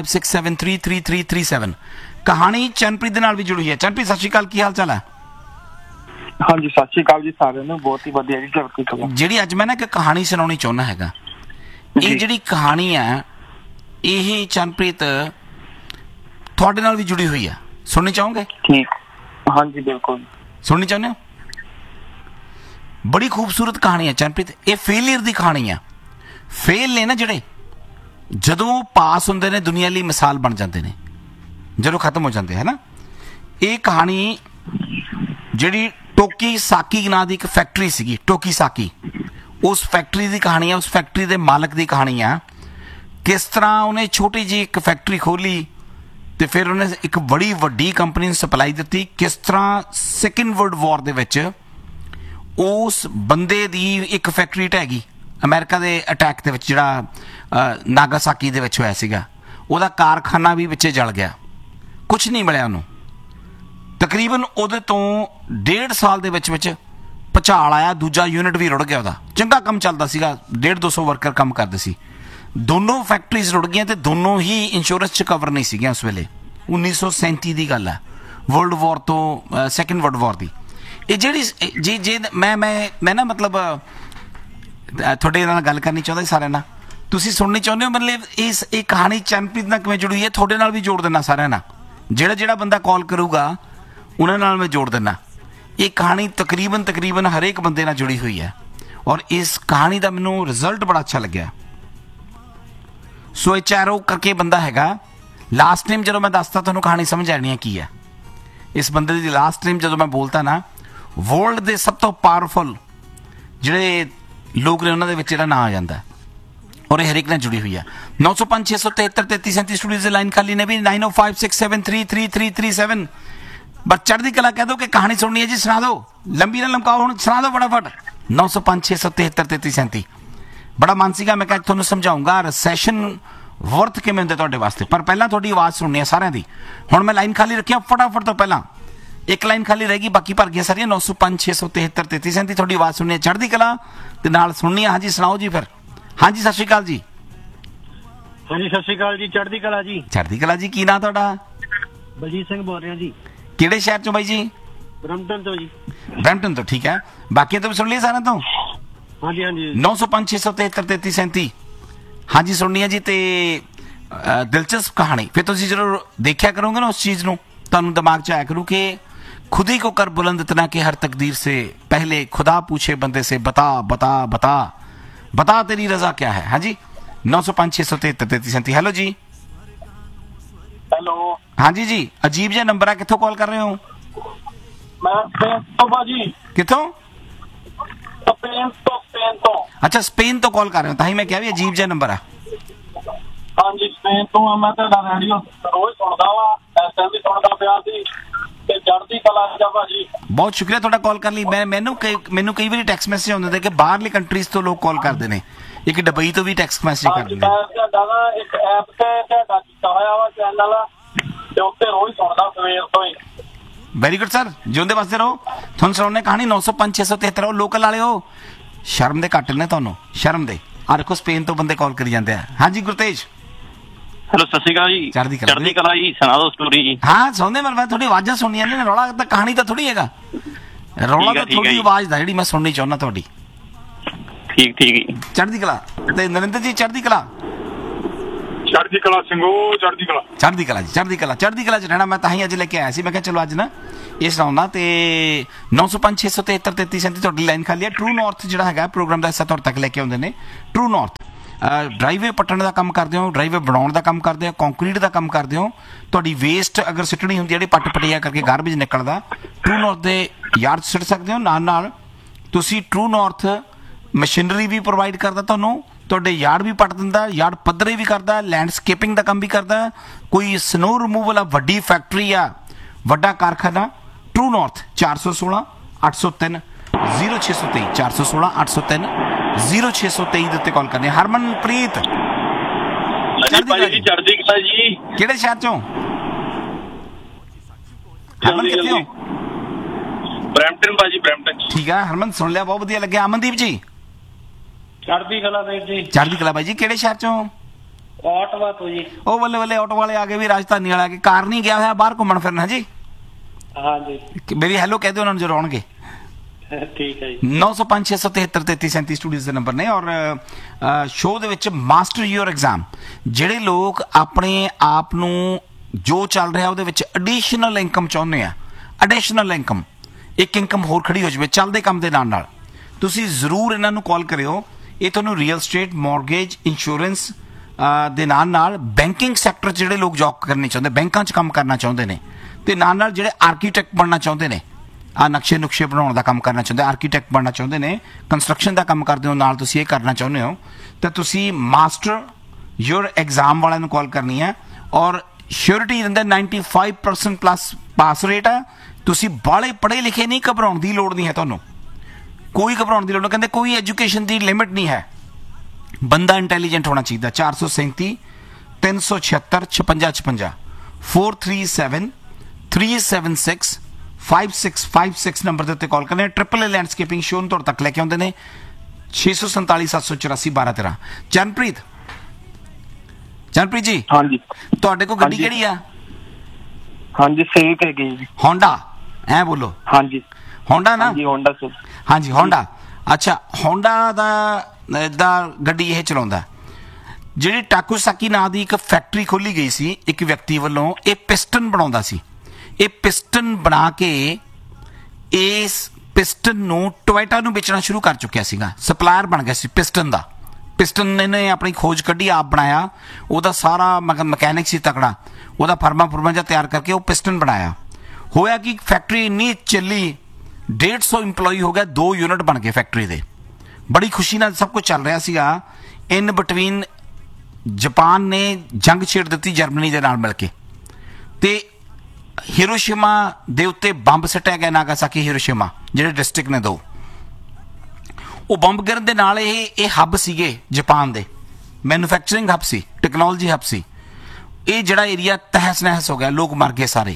9056733337। ਕਹਾਣੀ ਚੰਨਪ੍ਰੀਤ ਦੇ ਨਾਲ ਵੀ ਜੁੜੀ ਹੈ। ਚੰਨਪ੍ਰੀਤ ਸਤਿ ਸ਼੍ਰੀ ਅਕਾਲ, ਕੀ ਹਾਲ ਚਾਲ ਹੈ? ਹਾਂਜੀ, ਸਤਿ ਸ਼੍ਰੀ ਅਕਾਲ ਜੀ ਸਾਰਿਆਂ ਨੂੰ। ਬਹੁਤ ਹੀ ਵਧੀਆ ਜੀ। ਜਿਹੜੀ ਅੱਜ ਮੈਂ ਨਾ ਇੱਕ ਕਹਾਣੀ ਸੁਣਾਉਣੀ ਚਾਹੁੰਦਾ ਹੈਗਾ, ਇਹ ਜਿਹੜੀ ਕਹਾਣੀ ਹੈ ਇਹ ਚੰਨਪ੍ਰੀਤ ਤੁਹਾਡੇ ਨਾਲ ਵੀ ਜੁੜੀ ਹੋਈ ਆ, ਸੁਣਨੀ ਚਾਹੋਗੇ? ਠੀਕ, ਹਾਂਜੀ ਬਿਲਕੁਲ ਸੁਣਨੀ ਚਾਹੁੰਦੇ ਹੋ? ਬੜੀ ਖੂਬਸੂਰਤ ਕਹਾਣੀ ਹੈ ਚੰਨਪ੍ਰੀਤ। ਇਹ ਫੇਲੀਅਰ ਦੀ ਕਹਾਣੀ ਆ। ਫੇਲ ਨੇ ਨਾ ਜਿਹੜੇ, ਜਦੋਂ ਪਾਸ ਹੁੰਦੇ ਨੇ ਦੁਨੀਆ ਲਈ ਮਿਸਾਲ ਬਣ ਜਾਂਦੇ ਨੇ, ਜਦੋਂ ਖਤਮ ਹੋ ਜਾਂਦੇ ਹੈ ਨਾ। ਇਹ ਕਹਾਣੀ ਜਿਹੜੀ ਟੋਕੀ ਸਾਕੀ ਨਾਂ ਦੀ ਇੱਕ ਫੈਕਟਰੀ ਸੀਗੀ, ਟੋਕੀ ਸਾਕੀ, ਉਸ ਫੈਕਟਰੀ ਦੀ ਕਹਾਣੀ ਆ, ਉਸ ਫੈਕਟਰੀ ਦੇ ਮਾਲਕ ਦੀ ਕਹਾਣੀ ਆ। ਕਿਸ ਤਰ੍ਹਾਂ ਉਹਨੇ ਛੋਟੀ ਜਿਹੀ ਇੱਕ ਫੈਕਟਰੀ ਖੋਲੀ ਤੇ ਫਿਰ ਉਹਨੇ ਇੱਕ ਬੜੀ ਵੱਡੀ ਕੰਪਨੀ ਨੂੰ ਸਪਲਾਈ ਦਿੱਤੀ। ਕਿਸ ਤਰ੍ਹਾਂ ਸੈਕੰਡ ਵਰਲਡ ਵਾਰ ਦੇ ਵਿੱਚ ਉਸ ਬੰਦੇ ਦੀ ਇੱਕ ਫੈਕਟਰੀ ਢਹਿ ਗਈ ਅਮਰੀਕਾ ਦੇ ਅਟੈਕ ਦੇ ਵਿੱਚ, ਜਿਹੜਾ ਨਾਗਾਸਾਕੀ ਦੇ ਵਿੱਚ ਹੋਇਆ ਸੀਗਾ। ਉਹਦਾ ਕਾਰਖਾਨਾ ਵੀ ਵਿੱਚੇ ਜਲ ਗਿਆ, ਕੁਛ ਨਹੀਂ ਮਿਲਿਆ ਉਹਨੂੰ। ਤਕਰੀਬਨ ਉਹਦੇ ਤੋਂ 1.5 ਸਾਲ ਦੇ ਵਿੱਚ ਭੁਚਾਲ ਆਇਆ, ਦੂਜਾ ਯੂਨਿਟ ਵੀ ਰੁੜ ਗਿਆ ਉਹਦਾ। ਚੰਗਾ ਕੰਮ ਚੱਲਦਾ ਸੀਗਾ, 150-200 ਵਰਕਰ ਕੰਮ ਕਰਦੇ ਸੀ। ਦੋਨੋਂ ਫੈਕਟਰੀਜ਼ ਰੁੜ ਗਈਆਂ ਤੇ ਦੋਨੋਂ ਹੀ ਇੰਸ਼ੋਰੈਂਸ 'ਚ ਕਵਰ ਨਹੀਂ ਸੀਗੀਆਂ ਉਸ ਵੇਲੇ। 1937 ਦੀ ਗੱਲ ਹੈ, ਵਰਲਡ ਵਾਰ ਤੋਂ, ਸੈਕੰਡ ਵਰਲਡ ਵਾਰ ਦੀ। ਇਹ ਜਿਹੜੀ ਜੇ ਮੈਂ ਨਾ ਮਤਲਬ ਤੁਹਾਡੇ ਨਾਲ ਗੱਲ ਕਰਨੀ ਚਾਹੁੰਦਾ ਸਾਰਿਆਂ ਨਾਲ, ਤੁਸੀਂ ਸੁਣਨੀ ਚਾਹੁੰਦੇ ਹੋ? ਮਤਲਬ ਇਹ ਕਹਾਣੀ ਚੰਨਪ੍ਰੀਤ ਨਾਲ ਕਿਵੇਂ ਜੁੜੀ ਹੈ, ਤੁਹਾਡੇ ਨਾਲ ਵੀ ਜੋੜ ਦੇਣਾ ਸਾਰਿਆਂ ਨਾਲ। ਜਿਹੜਾ ਬੰਦਾ ਕਾਲ ਕਰੂਗਾ ਉਹਨਾਂ ਨਾਲ ਮੈਂ ਜੋੜ ਦੇਣਾ। ਇਹ ਕਹਾਣੀ ਤਕਰੀਬਨ ਹਰੇਕ ਬੰਦੇ ਨਾਲ ਜੁੜੀ ਹੋਈ ਹੈ ਔਰ ਇਸ ਕਹਾਣੀ ਦਾ ਮੈਨੂੰ ਰਿਜ਼ਲਟ ਬੜਾ ਅੱਛਾ ਲੱਗਿਆ। ਸੋ ਐਚਆਰਓ ਕਰਕੇ ਬੰਦਾ ਹੈਗਾ। ਲਾਸਟ ਟਾਈਮ ਜਦੋਂ ਮੈਂ ਦੱਸਤਾ ਤੁਹਾਨੂੰ ਕਹਾਣੀ ਸਮਝ ਆਣੀ ਹੈ ਕੀ ਹੈ। ਇਸ ਬੰਦੇ ਦੀ ਲਾਸਟ ਟਾਈਮ ਜਦੋਂ ਮੈਂ ਬੋਲਤਾ ਨਾ, ਵਰਲਡ ਦੇ ਸਭ ਤੋਂ ਪਾਵਰਫੁਲ ਜਿਹੜੇ ਲੋਕ ਨੇ ਉਹਨਾਂ ਦੇ ਵਿੱਚ ਜਿਹੜਾ ਨਾਂ ਆ ਜਾਂਦਾ ਔਰ ਇਹ ਹਰੇਕ ਨਾਲ ਜੁੜੀ ਹੋਈ ਹੈ। 905 673 3337 ਸਟੂਡੀਓ ਦੀ ਲਾਈਨ ਖਾਲੀ ਨੇ ਵੀ 9056733337। ਬਸ ਚੜ੍ਹਦੀ ਕਲਾ ਕਹਿ ਦੋ ਕਿ ਕਹਾਣੀ ਸੁਣਨੀ ਹੈ ਜੀ, ਸੁਣਾ ਦਿਓ, ਲੰਬੀ ਨਾ ਲਮਕਾਓ, ਹੁਣ ਸੁਣਾ ਦਿਓ ਫਟਾਫਟ। 905 673 3337। ਬੜਾ ਮਨ ਸੀਗਾ, ਮੈਂ ਕਿਹਾ ਤੁਹਾਨੂੰ ਸਮਝਾਉਂਗਾ ਰੈਸੈਸ਼ਨ ਵਰਥ ਕਿਵੇਂ ਹੁੰਦੇ ਤੁਹਾਡੇ ਵਾਸਤੇ, ਪਰ ਪਹਿਲਾਂ ਤੁਹਾਡੀ ਆਵਾਜ਼ ਸੁਣਨੀ ਹੈ ਸਾਰਿਆਂ ਦੀ। ਹੁਣ ਮੈਂ ਲਾਈਨ ਖਾਲੀ ਰੱਖਿਆ, ਫਟਾਫਟ ਤੋਂ ਪਹਿਲਾਂ ਇੱਕ ਲਾਈਨ ਖਾਲੀ ਰਹੇਗੀ, ਬਾਕੀ ਭਰ ਗਈਆਂ ਸਾਰੀਆਂ। 905 673 3337 ਤੁਹਾਡੀ ਆਵਾਜ਼ ਸੁਣਨੀ ਹੈ ਚੜ੍ਹਦੀ ਕਲਾ ਤੇ ਨਾਲ ਸੁਣਨੀ ਹੈ। ਹਾਂਜੀ ਸੁਣਾਓ ਜੀ ਫਿਰ। ਹਾਂਜੀ ਸਤਿ ਸ਼੍ਰੀ ਅਕਾਲ ਜੀ। ਹਾਂਜੀ ਸਤਿ ਸ਼੍ਰੀ ਅਕਾਲ ਜੀ, ਚੜ੍ਹਦੀ ਕਲਾ ਜੀ। ਚੜ੍ਹਦੀ ਕਲਾ ਜੀ। ਕੀ ਨਾਂ ਤੁਹਾਡਾ? ਬਲਜੀਤ ਸਿੰਘ ਬੋਲ ਰਿਹਾ ਜੀ। ਕਿਹੜੇ ਸ਼ਹਿਰ ਚੋਂ ਬਾਈ ਜੀ? ਬਰੈਂਪਟਨ ਤੋਂ ਜੀ। ਬਰੈਂਪਟਨ ਤੋਂ, ਠੀਕ ਹੈ। ਬਾਕੀ ਤੋਂ ਵੀ ਸੁਣ ਲਈ ਸਾਰਿਆਂ ਤੋਂ? ਹਾਂਜੀ ਹਾਂਜੀ। 905 673 3337 ਹਾਂਜੀ ਸੁਣਨੀ ਹੈ ਜੀ। ਤੇ ਦਿਲਚਸਪ ਕਹਾਣੀ ਫਿਰ ਤੁਸੀਂ ਜਦੋਂ ਦੇਖਿਆ ਕਰੋਗੇ ਨਾ ਉਸ ਚੀਜ਼ ਨੂੰ, ਤੁਹਾਨੂੰ ਦਿਮਾਗ 'ਚ ਆਇਆ ਕਰੂ ਕਿ खुद ही को कर बुलंद इतना कि हर तकदीर से पहले खुदा पूछे बंदे से बता बता बता बता तेरी रजा क्या है। हाँ जी 905 673 3337। हेलो जी। हेलो। हाँ जी जी। अजीब जिहा नंबर है, कित्थों कॉल कर रहे हो? मैं स्पेन तो भाजी। कित्थों? स्पेन तो। अच्छा स्पेन तो कॉल कर रहे हो, ताही मैं क्या भी अजीब जिहा नंबर है। हाँ जी स्पेन तो मैं तुहाडा रेडियो रोज सुनदा वा, एफएम भी सुनदा पिया सी। बहुत शुक्रिया ਤੁਹਾਡਾ ਕਾਲ ਕਰਨ ਲਈ। ਮੈਨੂੰ ਕਈ ਵਾਰੀ ਟੈਕਸਟ ਮੈਸੇਜ ਆਉਂਦੇ ਨੇ ਕਿ ਬਾਹਰਲੀ ਕੰਟਰੀਜ਼ ਤੋਂ ਲੋਕ ਕਾਲ ਕਰਦੇ ਨੇ, ਇੱਕ ਦੁਬਈ ਤੋਂ ਵੀ ਟੈਕਸਟ ਮੈਸੇਜ ਕਰਦੇ ਨੇ। ਇੱਕ ਐਪ ਤੇ ਤੁਹਾਡਾ ਕੀਤਾ ਹੋਇਆ ਵਾ ਚੈਨਲ ਤੇ ਉੱਤੇ ਰੋਜ਼ ਸੁਣਦਾ ਸਵੇਰ ਤੋਂ ਹੀ। ਵੈਰੀ ਗੁੱਡ ਸਰ, ਜਿਉਂਦੇ ਵਾਸਤੇ ਰਹੋ। ਤੁਹਾਨੂੰ ਸੁਣਾਉਣੇ ਕਹਾਣੀ 905 673। ਉਹ ਲੋਕਲ ਵਾਲੇ ਹੋ, ਸ਼ਰਮ ਦੇ ਘੱਟ ਨੇ ਤੁਹਾਨੂੰ, ਸ਼ਰਮ ਦੇ। ਆ ਦੇਖੋ ਸਪੇਨ ਤੋਂ ਬੰਦੇ ਕਾਲ ਕਰੀ ਜਾਂਦੇ ਆ। ਹਾਂਜੀ ਗੁਰਤੇਜ। ਹੈਲੋ ਸਤਿ ਸ਼੍ਰੀ ਅਕਾਲ ਜੀ। ਚੜ੍ਹਦੀ ਕਲਾ ਜੀ, ਸੁਣਾ ਦਿਓ ਸਟੋਰੀ ਜੀ। ਹਾਂ ਸੁਣਦੇ ਮੈਂ ਤੁਹਾਡੀ ਆਵਾਜ਼ਾਂ ਸੁਣੀਆਂ ਨੇ, ਰੌਲਾ ਤਾਂ ਕਹਾਣੀ ਤਾਂ ਥੋੜੀ ਹੈਗਾ, ਰੌਲਾ ਤਾਂ ਥੋੜੀ ਆਵਾਜ਼ ਦਾ ਜਿਹੜੀ ਮੈਂ ਸੁਣਨੀ ਚਾਹੁੰਦਾ ਤੁਹਾਡੀ। ਠੀਕ ਜੀ। ਚੜ੍ਹਦੀ ਕਲਾ। ਤੇ ਨਰਿੰਦਰ ਜੀ ਚੜ੍ਹਦੀ ਕਲਾ। ਚੜ੍ਹਦੀ ਕਲਾ ਸਿੰਘੋ, ਚੜ੍ਹਦੀ ਕਲਾ। ਚੜ੍ਹਦੀ ਕਲਾ ਜੀ, ਚੜ੍ਹਦੀ ਕਲਾ ਚ ਰਹਿਣਾ। ਮੈਂ ਤਾਂ ਹੀ ਅੱਜ ਲੈ ਕੇ ਆਇਆ ਸੀ, ਮੈਂ ਕਿਹਾ ਚਲੋ ਅੱਜ ਨਾ ਇਹ ਸੁਣਾਉਣਾ। ਤੇ 905 673 3337 ਤੁਹਾਡੀ ਲਾਈਨ ਖਾਲੀ ਹੈ। ਟਰੂ ਨਾਰਥ ਜਿਹੜਾ ਹੈਗਾ ਪ੍ਰੋਗਰਾਮ ਦਾ ਹਿੱਸਾ ਤੁਹਾਡੇ ਤੱਕ ਲੈ ਕੇ ਆਉਂਦੇ ਨੇ। ਟਰੂ ਨਾਰਥ ਡਰਾਈਵੇ ਪੱਟਣ ਦਾ ਕੰਮ ਕਰਦੇ ਹੋ, ਡਰਾਈਵੇ ਬਣਾਉਣ ਦਾ ਕੰਮ ਕਰਦੇ ਹੋ, ਕੰਕਰੀਟ ਦਾ ਕੰਮ ਕਰਦੇ ਹੋ, ਤੁਹਾਡੀ ਵੇਸਟ ਅਗਰ ਸਿੱਟਣੀ ਹੁੰਦੀ ਜਿਹੜੀ ਪੱਟ ਪਟਿਆ ਕਰਕੇ ਗਾਰਬੇਜ ਨਿਕਲਦਾ, ਟਰੂ ਨਾਰਥ ਦੇ ਯਾਰਡ ਸਿੱਟ ਸਕਦੇ ਹੋ। ਨਾਲ ਤੁਸੀਂ ਟਰੂ ਨਾਰਥ ਮਸ਼ੀਨਰੀ ਵੀ ਪ੍ਰੋਵਾਈਡ ਕਰਦਾ ਤੁਹਾਨੂੰ, ਤੁਹਾਡੇ ਯਾਰਡ ਵੀ ਪੱਟ ਦਿੰਦਾ, ਯਾਰਡ ਪੱਧਰੇ ਵੀ ਕਰਦਾ, ਲੈਂਡਸਕੇਪਿੰਗ ਦਾ ਕੰਮ ਵੀ ਕਰਦਾ, ਕੋਈ ਸਨੋ ਰਿਮੂਵਲ ਆ, ਵੱਡੀ ਫੈਕਟਰੀ ਆ, ਵੱਡਾ ਕਾਰਖਾਨਾ। ਟਰੂ ਨਾਰਥ 416 803 0623 416 803 0623 ਦੇ ਉੱਤੇ ਕਾਲ ਕਰਨੀ। ਹਰਮਨਪ੍ਰੀਤ ਚੜ੍ਹਦੀ ਕਲਾ ਜੀ। ਕਿਹੜੇ ਸ਼ਹਿਰ ਚੋਂ? ਹਰਮਨ ਕਿੱਥੇ ਹੋ? ਬਰੈਂਪਟਨ ਭਾਜੀ, ਬਰੈਂਪਟਨ। ਠੀਕ ਆ ਹਰਮਨ, ਸੁਣ ਲਿਆ, ਬਹੁਤ ਵਧੀਆ ਲੱਗਿਆ। ਅਮਨਦੀਪ ਜੀ ਚੜ੍ਹਦੀ ਕਲਾ ਵੀਰ ਜੀ। ਚੜ੍ਹਦੀ ਕਲਾ ਬਾਈ ਜੀ, ਕਿਹੜੇ ਸ਼ਹਿਰ ਚੋਂ? ਆਟਵਾ ਤੋਂ ਜੀ। ਉਹ ਬੱਲੇ ਆਟੋ ਵਾਲੇ ਆ ਗਏ ਵੀ, ਰਾਜਧਾਨੀ ਵਾਲੇ ਆ ਗਏ। ਕਾਰ ਨਹੀਂ ਗਿਆ ਹੋਇਆ ਬਾਹਰ ਘੁੰਮਣ ਫਿਰਨ? ਜੀ ਹਾਂਜੀ, ਮੇਰੀ ਹੈਲੋ ਕਹਿ ਦਿਓ ਉਹਨਾਂ ਨੂੰ ਜਦੋਂ ਆਉਣਗੇ। ਠੀਕ ਹੈ ਜੀ। 905 673 3337 ਸਟੂਡੀਓਜ਼ ਦੇ ਨੰਬਰ ਨੇ। ਔਰ ਸ਼ੋਅ ਦੇ ਵਿੱਚ ਮਾਸਟਰ ਯੂਰ ਐਗਜ਼ਾਮ, ਜਿਹੜੇ ਲੋਕ ਆਪਣੇ ਆਪ ਨੂੰ ਜੋ ਚੱਲ ਰਿਹਾ ਉਹਦੇ ਵਿੱਚ ਐਡੀਸ਼ਨਲ ਇਨਕਮ ਚਾਹੁੰਦੇ ਆ, ਐਡੀਸ਼ਨਲ ਇਨਕਮ, ਇੱਕ ਇਨਕਮ ਹੋਰ ਖੜੀ ਹੋ ਜਾਵੇ ਚੱਲਦੇ ਕੰਮ ਦੇ ਨਾਲ, ਤੁਸੀਂ ਜ਼ਰੂਰ ਇਹਨਾਂ ਨੂੰ ਕਾਲ ਕਰਿਓ। ਇਹ ਤੁਹਾਨੂੰ ਰੀਅਲ ਸਟੇਟ, ਮੌਰਗੇਜ, ਇੰਸ਼ੋਰੈਂਸ ਦੇ ਨਾਲ ਬੈਂਕਿੰਗ ਸੈਕਟਰ 'ਚ ਜਿਹੜੇ ਲੋਕ ਜੌਬ ਕਰਨੀ ਚਾਹੁੰਦੇ, ਬੈਂਕਾਂ 'ਚ ਕੰਮ ਕਰਨਾ ਚਾਹੁੰਦੇ ਨੇ, ਤੇ ਨਾਲ ਜਿਹੜੇ ਆਰਕੀਟੈਕਟ ਬਣਨਾ ਚਾਹੁੰਦੇ ਨੇ, ਨਕਸ਼ੇ ਨੁਕਸ਼ੇ ਬਣਾਉਣ ਦਾ ਕੰਮ ਕਰਨਾ ਚਾਹੁੰਦੇ, ਆਰਕੀਟੈਕਟ ਬਣਨਾ ਚਾਹੁੰਦੇ ਨੇ, ਕੰਸਟਰਕਸ਼ਨ ਦਾ ਕੰਮ ਕਰਦੇ ਹੋ, ਨਾਲ ਤੁਸੀਂ ਇਹ ਕਰਨਾ ਚਾਹੁੰਦੇ ਹੋ, ਤਾਂ ਤੁਸੀਂ ਮਾਸਟਰ ਯੂਰ ਐਗਜ਼ਾਮ ਵਾਲਿਆਂ ਨੂੰ ਕਾਲ ਕਰਨੀ ਹੈ। ਔਰ ਸ਼ਿਓਰਿਟੀ ਦਿੰਦਾ 95% ਪਲੱਸ ਪਾਸ ਰੇਟ ਆ। ਤੁਸੀਂ ਬਾਹਲੇ ਪੜ੍ਹੇ ਲਿਖੇ ਨਹੀਂ, ਘਬਰਾਉਣ ਦੀ ਲੋੜ ਨਹੀਂ ਹੈ ਤੁਹਾਨੂੰ, ਕੋਈ ਘਬਰਾਉਣ ਦੀ ਲੋੜ ਨਹੀਂ। ਕਹਿੰਦੇ ਕੋਈ ਐਜੂਕੇਸ਼ਨ ਦੀ ਲਿਮਿਟ ਨਹੀਂ ਹੈ, ਬੰਦਾ ਇੰਟੈਲੀਜੈਂਟ ਹੋਣਾ ਚਾਹੀਦਾ। 437 376 5656 437 376 5656 ਨੰਬਰ ਦੇ ਉੱਤੇ ਕਾਲ ਕਰਨੇ। ਟ੍ਰਿਪਲ ਏ ਲੈਂਡਸਕੇਪਿੰਗ ਸ਼ੋਅ ਤੁਹਾਡੇ ਤੱਕ ਲੈ ਕੇ ਆਉਂਦੇ ਨੇ। 647 784 1213। ਚਰਨਪ੍ਰੀਤ ਜੀ। ਹਾਂਜੀ, ਤੁਹਾਡੇ ਕੋਲ ਗੱਡੀ ਕਿਹੜੀ ਆ? ਹਾਂਜੀ ਸੇਵਿਕ ਹੈਗੀ ਜੀ। ਹੋਂਡਾ? ਐ ਬੋਲੋ। ਹਾਂਜੀ ਹੋਂਡਾ ਨਾ? Honda sir. ਹਾਂਜੀ ਹੋਂਡਾ। ਅੱਛਾ, ਹੋਂਡਾ ਦਾ ਗੱਡੀ ਇਹ ਚਲਾਉਂਦਾ। ਜਿਹੜੀ ਟਾਕੂਸਾਕੀ ਨਾਂ ਦੀ ਇੱਕ ਫੈਕਟਰੀ ਖੋਲੀ ਗਈ ਸੀ ਇੱਕ ਵਿਅਕਤੀ ਵੱਲੋਂ, ਇਹ ਪਿਸਟਨ ਬਣਾਉਂਦਾ ਸੀ। ਇਹ ਪਿਸਟਨ ਬਣਾ ਕੇ ਇਸ ਪਿਸਟਨ ਨੂੰ ਟੋਇਟਾ ਨੂੰ ਵੇਚਣਾ ਸ਼ੁਰੂ ਕਰ ਚੁੱਕਿਆ ਸੀਗਾ, ਸਪਲਾਇਰ ਬਣ ਗਿਆ ਸੀ ਪਿਸਟਨ ਦਾ। ਪਿਸਟਨ ਨੇ ਆਪਣੀ ਖੋਜ ਕੱਢੀ, ਆਪ ਬਣਾਇਆ, ਉਹਦਾ ਸਾਰਾ ਮਕੈਨਿਕ ਸੀ ਤਕੜਾ, ਉਹਦਾ ਫਰਮਾ ਜਿਹਾ ਤਿਆਰ ਕਰਕੇ ਉਹ ਪਿਸਟਨ ਬਣਾਇਆ। ਹੋਇਆ ਕਿ ਫੈਕਟਰੀ ਇੰਨੀ ਚੱਲੀ, 150 ਇੰਪਲੋਈ ਹੋ ਗਿਆ, 2 ਯੂਨਿਟ ਬਣ ਗਏ ਫੈਕਟਰੀ ਦੇ। ਬੜੀ ਖੁਸ਼ੀ ਨਾਲ ਸਭ ਕੁਝ ਚੱਲ ਰਿਹਾ ਸੀਗਾ। ਇਨ ਬਿਟਵੀਨ ਜਾਪਾਨ ਨੇ ਜੰਗ ਛੇੜ ਦਿੱਤੀ ਜਰਮਨੀ ਦੇ ਨਾਲ ਮਿਲ ਕੇ, ਤੇ ਹੀਰੋਸ਼ੀਮਾ ਦੇ ਉੱਤੇ ਬੰਬ ਸੁੱਟਿਆ ਗਿਆ, ਨਾਗਾਸਾਕੀ ਹੀਰੋਸ਼ੀਮਾ ਜਿਹੜੇ ਡਿਸਟ੍ਰਿਕਟ ਨੇ 2। ਉਹ ਬੰਬ ਗਿਰਨ ਦੇ ਨਾਲ ਇਹ ਹੱਬ ਸੀਗੇ ਜਾਪਾਨ ਦੇ, ਮੈਨੂਫੈਕਚਰਿੰਗ ਹੱਬ ਸੀ, ਟੈਕਨੋਲੋਜੀ ਹੱਬ ਸੀ। ਇਹ ਜਿਹੜਾ ਏਰੀਆ ਤਹਿਸ ਨਹਿਸ ਹੋ ਗਿਆ, ਲੋਕ ਮਰ ਗਏ ਸਾਰੇ।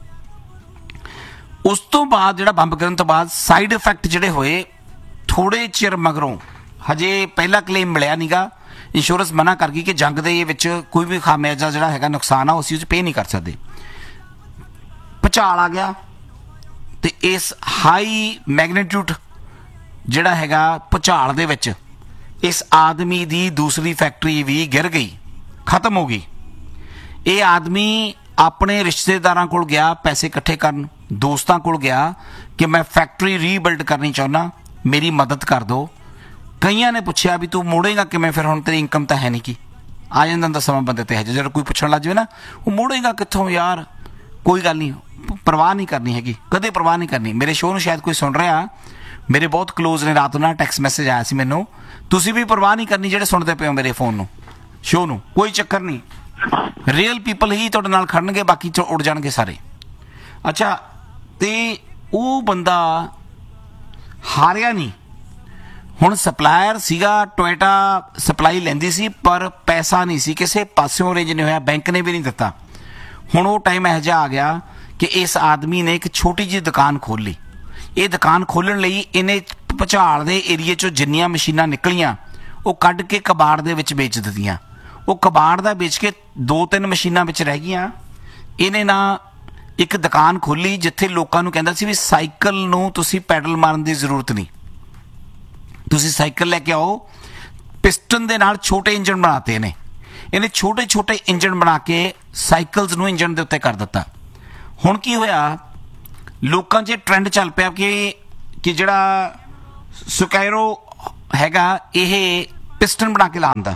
ਉਸ ਤੋਂ ਬਾਅਦ ਜਿਹੜਾ ਬੰਬ ਗਿਰਨ ਤੋਂ ਬਾਅਦ ਸਾਈਡ ਇਫੈਕਟ ਜਿਹੜੇ ਹੋਏ, ਥੋੜੇ ਚਿਰ ਮਗਰੋਂ, ਹਜੇ ਪਹਿਲਾ ਕਲੇਮ ਮਿਲਿਆ ਨੀਗਾ, ਇੰਸ਼ੋਰੈਂਸ ਮਨਾ ਕਰ ਗਈ ਕਿ ਜੰਗ ਦੇ ਵਿੱਚ ਕੋਈ ਵੀ ਖਾਮਿਆਜ਼ਾ ਜਿਹੜਾ ਹੈਗਾ, ਨੁਕਸਾਨ ਆ, ਉਹ ਅਸੀਂ ਉਹ 'ਚ ਪੇ ਨਹੀਂ ਕਰ ਸਕਦੇ। ਭੁਚਾਲ ਆ ਗਿਆ ਤੇ ਇਸ ਹਾਈ ਮੈਗਨੀਟਿਊਡ ਜਿਹੜਾ ਹੈਗਾ ਭੁਚਾਲ ਦੇ ਵਿੱਚ ਇਸ ਆਦਮੀ ਦੀ ਦੂਸਰੀ ਫੈਕਟਰੀ ਵੀ ਗਿਰ ਗਈ, ਖਤਮ ਹੋ ਗਈ। ਇਹ ਆਦਮੀ ਆਪਣੇ ਰਿਸ਼ਤੇਦਾਰਾਂ ਕੋਲ ਗਿਆ ਪੈਸੇ ਇਕੱਠੇ ਕਰਨ, ਦੋਸਤਾਂ ਕੋਲ ਗਿਆ ਕਿ ਮੈਂ ਫੈਕਟਰੀ ਰੀਬਿਲਡ ਕਰਨੀ ਚਾਹੁੰਦਾ, ਮੇਰੀ ਮਦਦ ਕਰ ਦਿਓ। ਕਈਆਂ ਨੇ ਪੁੱਛਿਆ ਵੀ ਤੂੰ ਮੋੜੇਗਾ ਕਿਵੇਂ, ਫਿਰ ਹੁਣ ਤੇਰੀ ਇਨਕਮ ਤਾਂ ਹੈ ਨਹੀਂ, ਕੀ ਆ ਜਾਂਦਾ ਹੁੰਦਾ ਸਮਾਂ ਬੰਦੇ ਤੇ ਹੈ। ਜਦੋਂ ਕੋਈ ਪੁੱਛਣ ਲੱਗ ਜਾਵੇ ਨਾ, ਉਹ ਮੋੜੇਗਾ ਕਿੱਥੋਂ ਯਾਰ, ਕੋਈ ਗੱਲ ਨਹੀਂ, ਪਰਵਾਹ ਨਹੀਂ ਕਰਨੀ ਹੈਗੀ, ਕਦੇ ਪਰਵਾਹ ਨਹੀਂ ਕਰਨੀ। ਮੇਰੇ ਸ਼ੋਅ ਨੂੰ ਸ਼ਾਇਦ ਕੋਈ ਸੁਣ ਰਿਹਾ, ਮੇਰੇ ਬਹੁਤ ਕਲੋਜ਼ ਨੇ, ਰਾਤ ਨੂੰ ਟੈਕਸਟ ਮੈਸੇਜ ਆਇਆ ਸੀ ਮੈਨੂੰ, ਤੁਸੀਂ ਵੀ ਪਰਵਾਹ ਨਹੀਂ ਕਰਨੀ ਜਿਹੜੇ ਸੁਣਦੇ ਪਏ ਹੋ ਮੇਰੇ ਫੋਨ ਨੂੰ, ਸ਼ੋਅ ਨੂੰ, ਕੋਈ ਚੱਕਰ ਨਹੀਂ, ਰੀਅਲ ਪੀਪਲ ਹੀ ਤੁਹਾਡੇ ਨਾਲ ਖੜਨਗੇ, ਬਾਕੀ ਚ ਉੜ ਜਾਣਗੇ ਸਾਰੇ। ਅੱਛਾ, ਤੇ ਉਹ ਬੰਦਾ ਹਾਰਿਆ ਨਹੀਂ। ਹੁਣ ਸਪਲਾਇਰ ਸੀਗਾ, ਟੋਇਟਾ ਸਪਲਾਈ ਲੈਂਦੀ ਸੀ, ਪਰ ਪੈਸਾ ਨਹੀਂ ਸੀ ਕਿਸੇ ਪਾਸਿਓਂ ਅਰੇਂਜ ਨਹੀਂ ਹੋਇਆ, ਬੈਂਕ ਨੇ ਵੀ ਨਹੀਂ ਦਿੱਤਾ। ਹੁਣ ਉਹ ਟਾਈਮ ਇਹੋ ਜਿਹਾ ਆ ਗਿਆ ਕਿ ਇਸ ਆਦਮੀ ਨੇ ਇੱਕ ਛੋਟੀ ਜਿਹੀ ਦੁਕਾਨ ਖੋਲ੍ਹ ਲਈ। ਇਹ ਦੁਕਾਨ ਖੋਲ੍ਹਣ ਲਈ ਇਹਨੇ ਭੁਚਾਲ ਦੇ ਏਰੀਏ 'ਚੋਂ ਜਿੰਨੀਆਂ ਮਸ਼ੀਨਾਂ ਨਿਕਲੀਆਂ ਉਹ ਕੱਢ ਕੇ ਕਬਾੜ ਦੇ ਵਿੱਚ ਵੇਚ ਦਿੱਤੀਆਂ। ਉਹ ਕਬਾੜ ਦਾ ਵੇਚ ਕੇ 2-3 ਮਸ਼ੀਨਾਂ ਵਿੱਚ ਰਹਿ ਗਈਆਂ। ਇਹਨੇ ਨਾ ਇੱਕ ਦੁਕਾਨ ਖੋਲੀ ਜਿੱਥੇ ਲੋਕਾਂ ਨੂੰ ਕਹਿੰਦਾ ਸੀ ਵੀ ਸਾਈਕਲ ਨੂੰ ਤੁਸੀਂ ਪੈਡਲ ਮਾਰਨ ਦੀ ਜ਼ਰੂਰਤ ਨਹੀਂ, ਤੁਸੀਂ ਸਾਈਕਲ ਲੈ ਕੇ ਆਓ। ਪਿਸਟਨ ਦੇ ਨਾਲ ਛੋਟੇ ਇੰਜਣ ਬਣਾਤੇ ਨੇ। ਇਹਨੇ ਛੋਟੇ ਛੋਟੇ ਇੰਜਣ ਬਣਾ ਕੇ ਸਾਈਕਲਸ ਨੂੰ ਇੰਜਣ ਦੇ ਉੱਤੇ ਕਰ ਦਿੱਤਾ। ਹੁਣ ਕੀ ਹੋਇਆ, ਲੋਕਾਂ 'ਚ ਟ੍ਰੈਂਡ ਚੱਲ ਪਿਆ ਕਿ ਜਿਹੜਾ ਸੁਕੈਰੋ ਹੈਗਾ ਇਹ ਪਿਸਟਨ ਬਣਾ ਕੇ ਲਾਉਂਦਾ।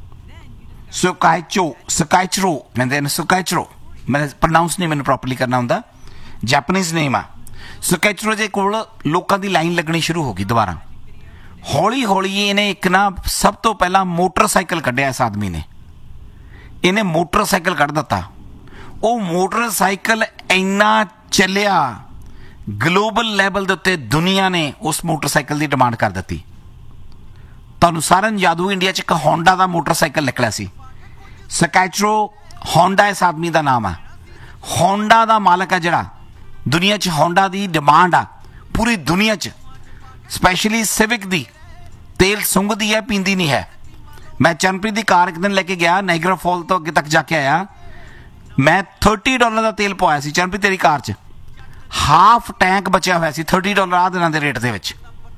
ਸੁਕਾਇਚਰੋ ਕਹਿੰਦੇ ਨੇ, ਸੁਕਾਇਚਰੋ ਮੈਂ ਪ੍ਰੋਨਾਊਂਸ ਨਹੀਂ ਮੈਨੂੰ ਪ੍ਰੋਪਰਲੀ ਕਰਨਾ ਹੁੰਦਾ, ਜੈਪਨੀਜ਼ ਨੇਮ ਆ। ਸੁਕਾਇਚਰੋ ਦੇ ਕੋਲ ਲੋਕਾਂ ਦੀ ਲਾਈਨ ਲੱਗਣੀ ਸ਼ੁਰੂ ਹੋ ਗਈ ਦੁਬਾਰਾ। ਹੌਲੀ ਹੌਲੀ ਇਹਨੇ ਇੱਕ ਨਾ ਸਭ ਤੋਂ ਪਹਿਲਾਂ ਮੋਟਰਸਾਈਕਲ ਕੱਢਿਆ ਇਸ ਆਦਮੀ ਨੇ। ਇਹਨੇ ਮੋਟਰਸਾਈਕਲ ਕੱਢ ਦਿੱਤਾ। ਉਹ ਮੋਟਰਸਾਈਕਲ ਇੰਨਾ ਚੱਲਿਆ, ਗਲੋਬਲ ਲੈਵਲ ਦੇ ਉੱਤੇ ਦੁਨੀਆ ਨੇ ਉਸ ਮੋਟਰਸਾਈਕਲ ਦੀ ਡਿਮਾਂਡ ਕਰ ਦਿੱਤੀ। ਤੁਹਾਨੂੰ ਸਾਰਿਆਂ ਨੂੰ ਯਾਦ ਹੋਊ, ਇੰਡੀਆ 'ਚ ਇੱਕ ਹੋਂਡਾ ਦਾ ਮੋਟਰਸਾਈਕਲ ਨਿਕਲਿਆ ਸੀ, ਸਕਾਇਚਰੋ ਹੋਂਡਾ ਇਸ ਆਦਮੀ ਦਾ ਨਾਮ ਆ। ਹੋਂਡਾ ਦਾ ਮਾਲਕ ਆ ਜਿਹੜਾ, ਦੁਨੀਆ 'ਚ ਹੋਂਡਾ ਦੀ ਡਿਮਾਂਡ ਆ ਪੂਰੀ ਦੁਨੀਆ 'ਚ, ਸਪੈਸ਼ਲੀ ਸਿਵਿਕ ਦੀ। ਤੇਲ ਸੁੰਘਦੀ ਹੈ, ਪੀਂਦੀ ਨਹੀਂ ਹੈ। ਮੈਂ ਚਰਨਪ੍ਰੀਤ ਦੀ ਕਾਰ ਇੱਕ ਦਿਨ ਲੈ ਕੇ ਗਿਆ, ਨਾਇਗਰਾ ਫਾਲ ਤੋਂ ਅੱਗੇ ਤੱਕ ਜਾ ਕੇ ਆਇਆ। ਮੈਂ $30 ਦਾ ਤੇਲ ਪਵਾਇਆ ਸੀ ਚਰਨਪ੍ਰੀਤ ਤੇਰੀ ਕਾਰ 'ਚ, ਹਾਫ ਟੈਂਕ ਬਚਿਆ ਹੋਇਆ ਸੀ। $30 ਆ ਦਿਨਾਂ ਦੇ ਰੇਟ ਦੇ ਵਿੱਚ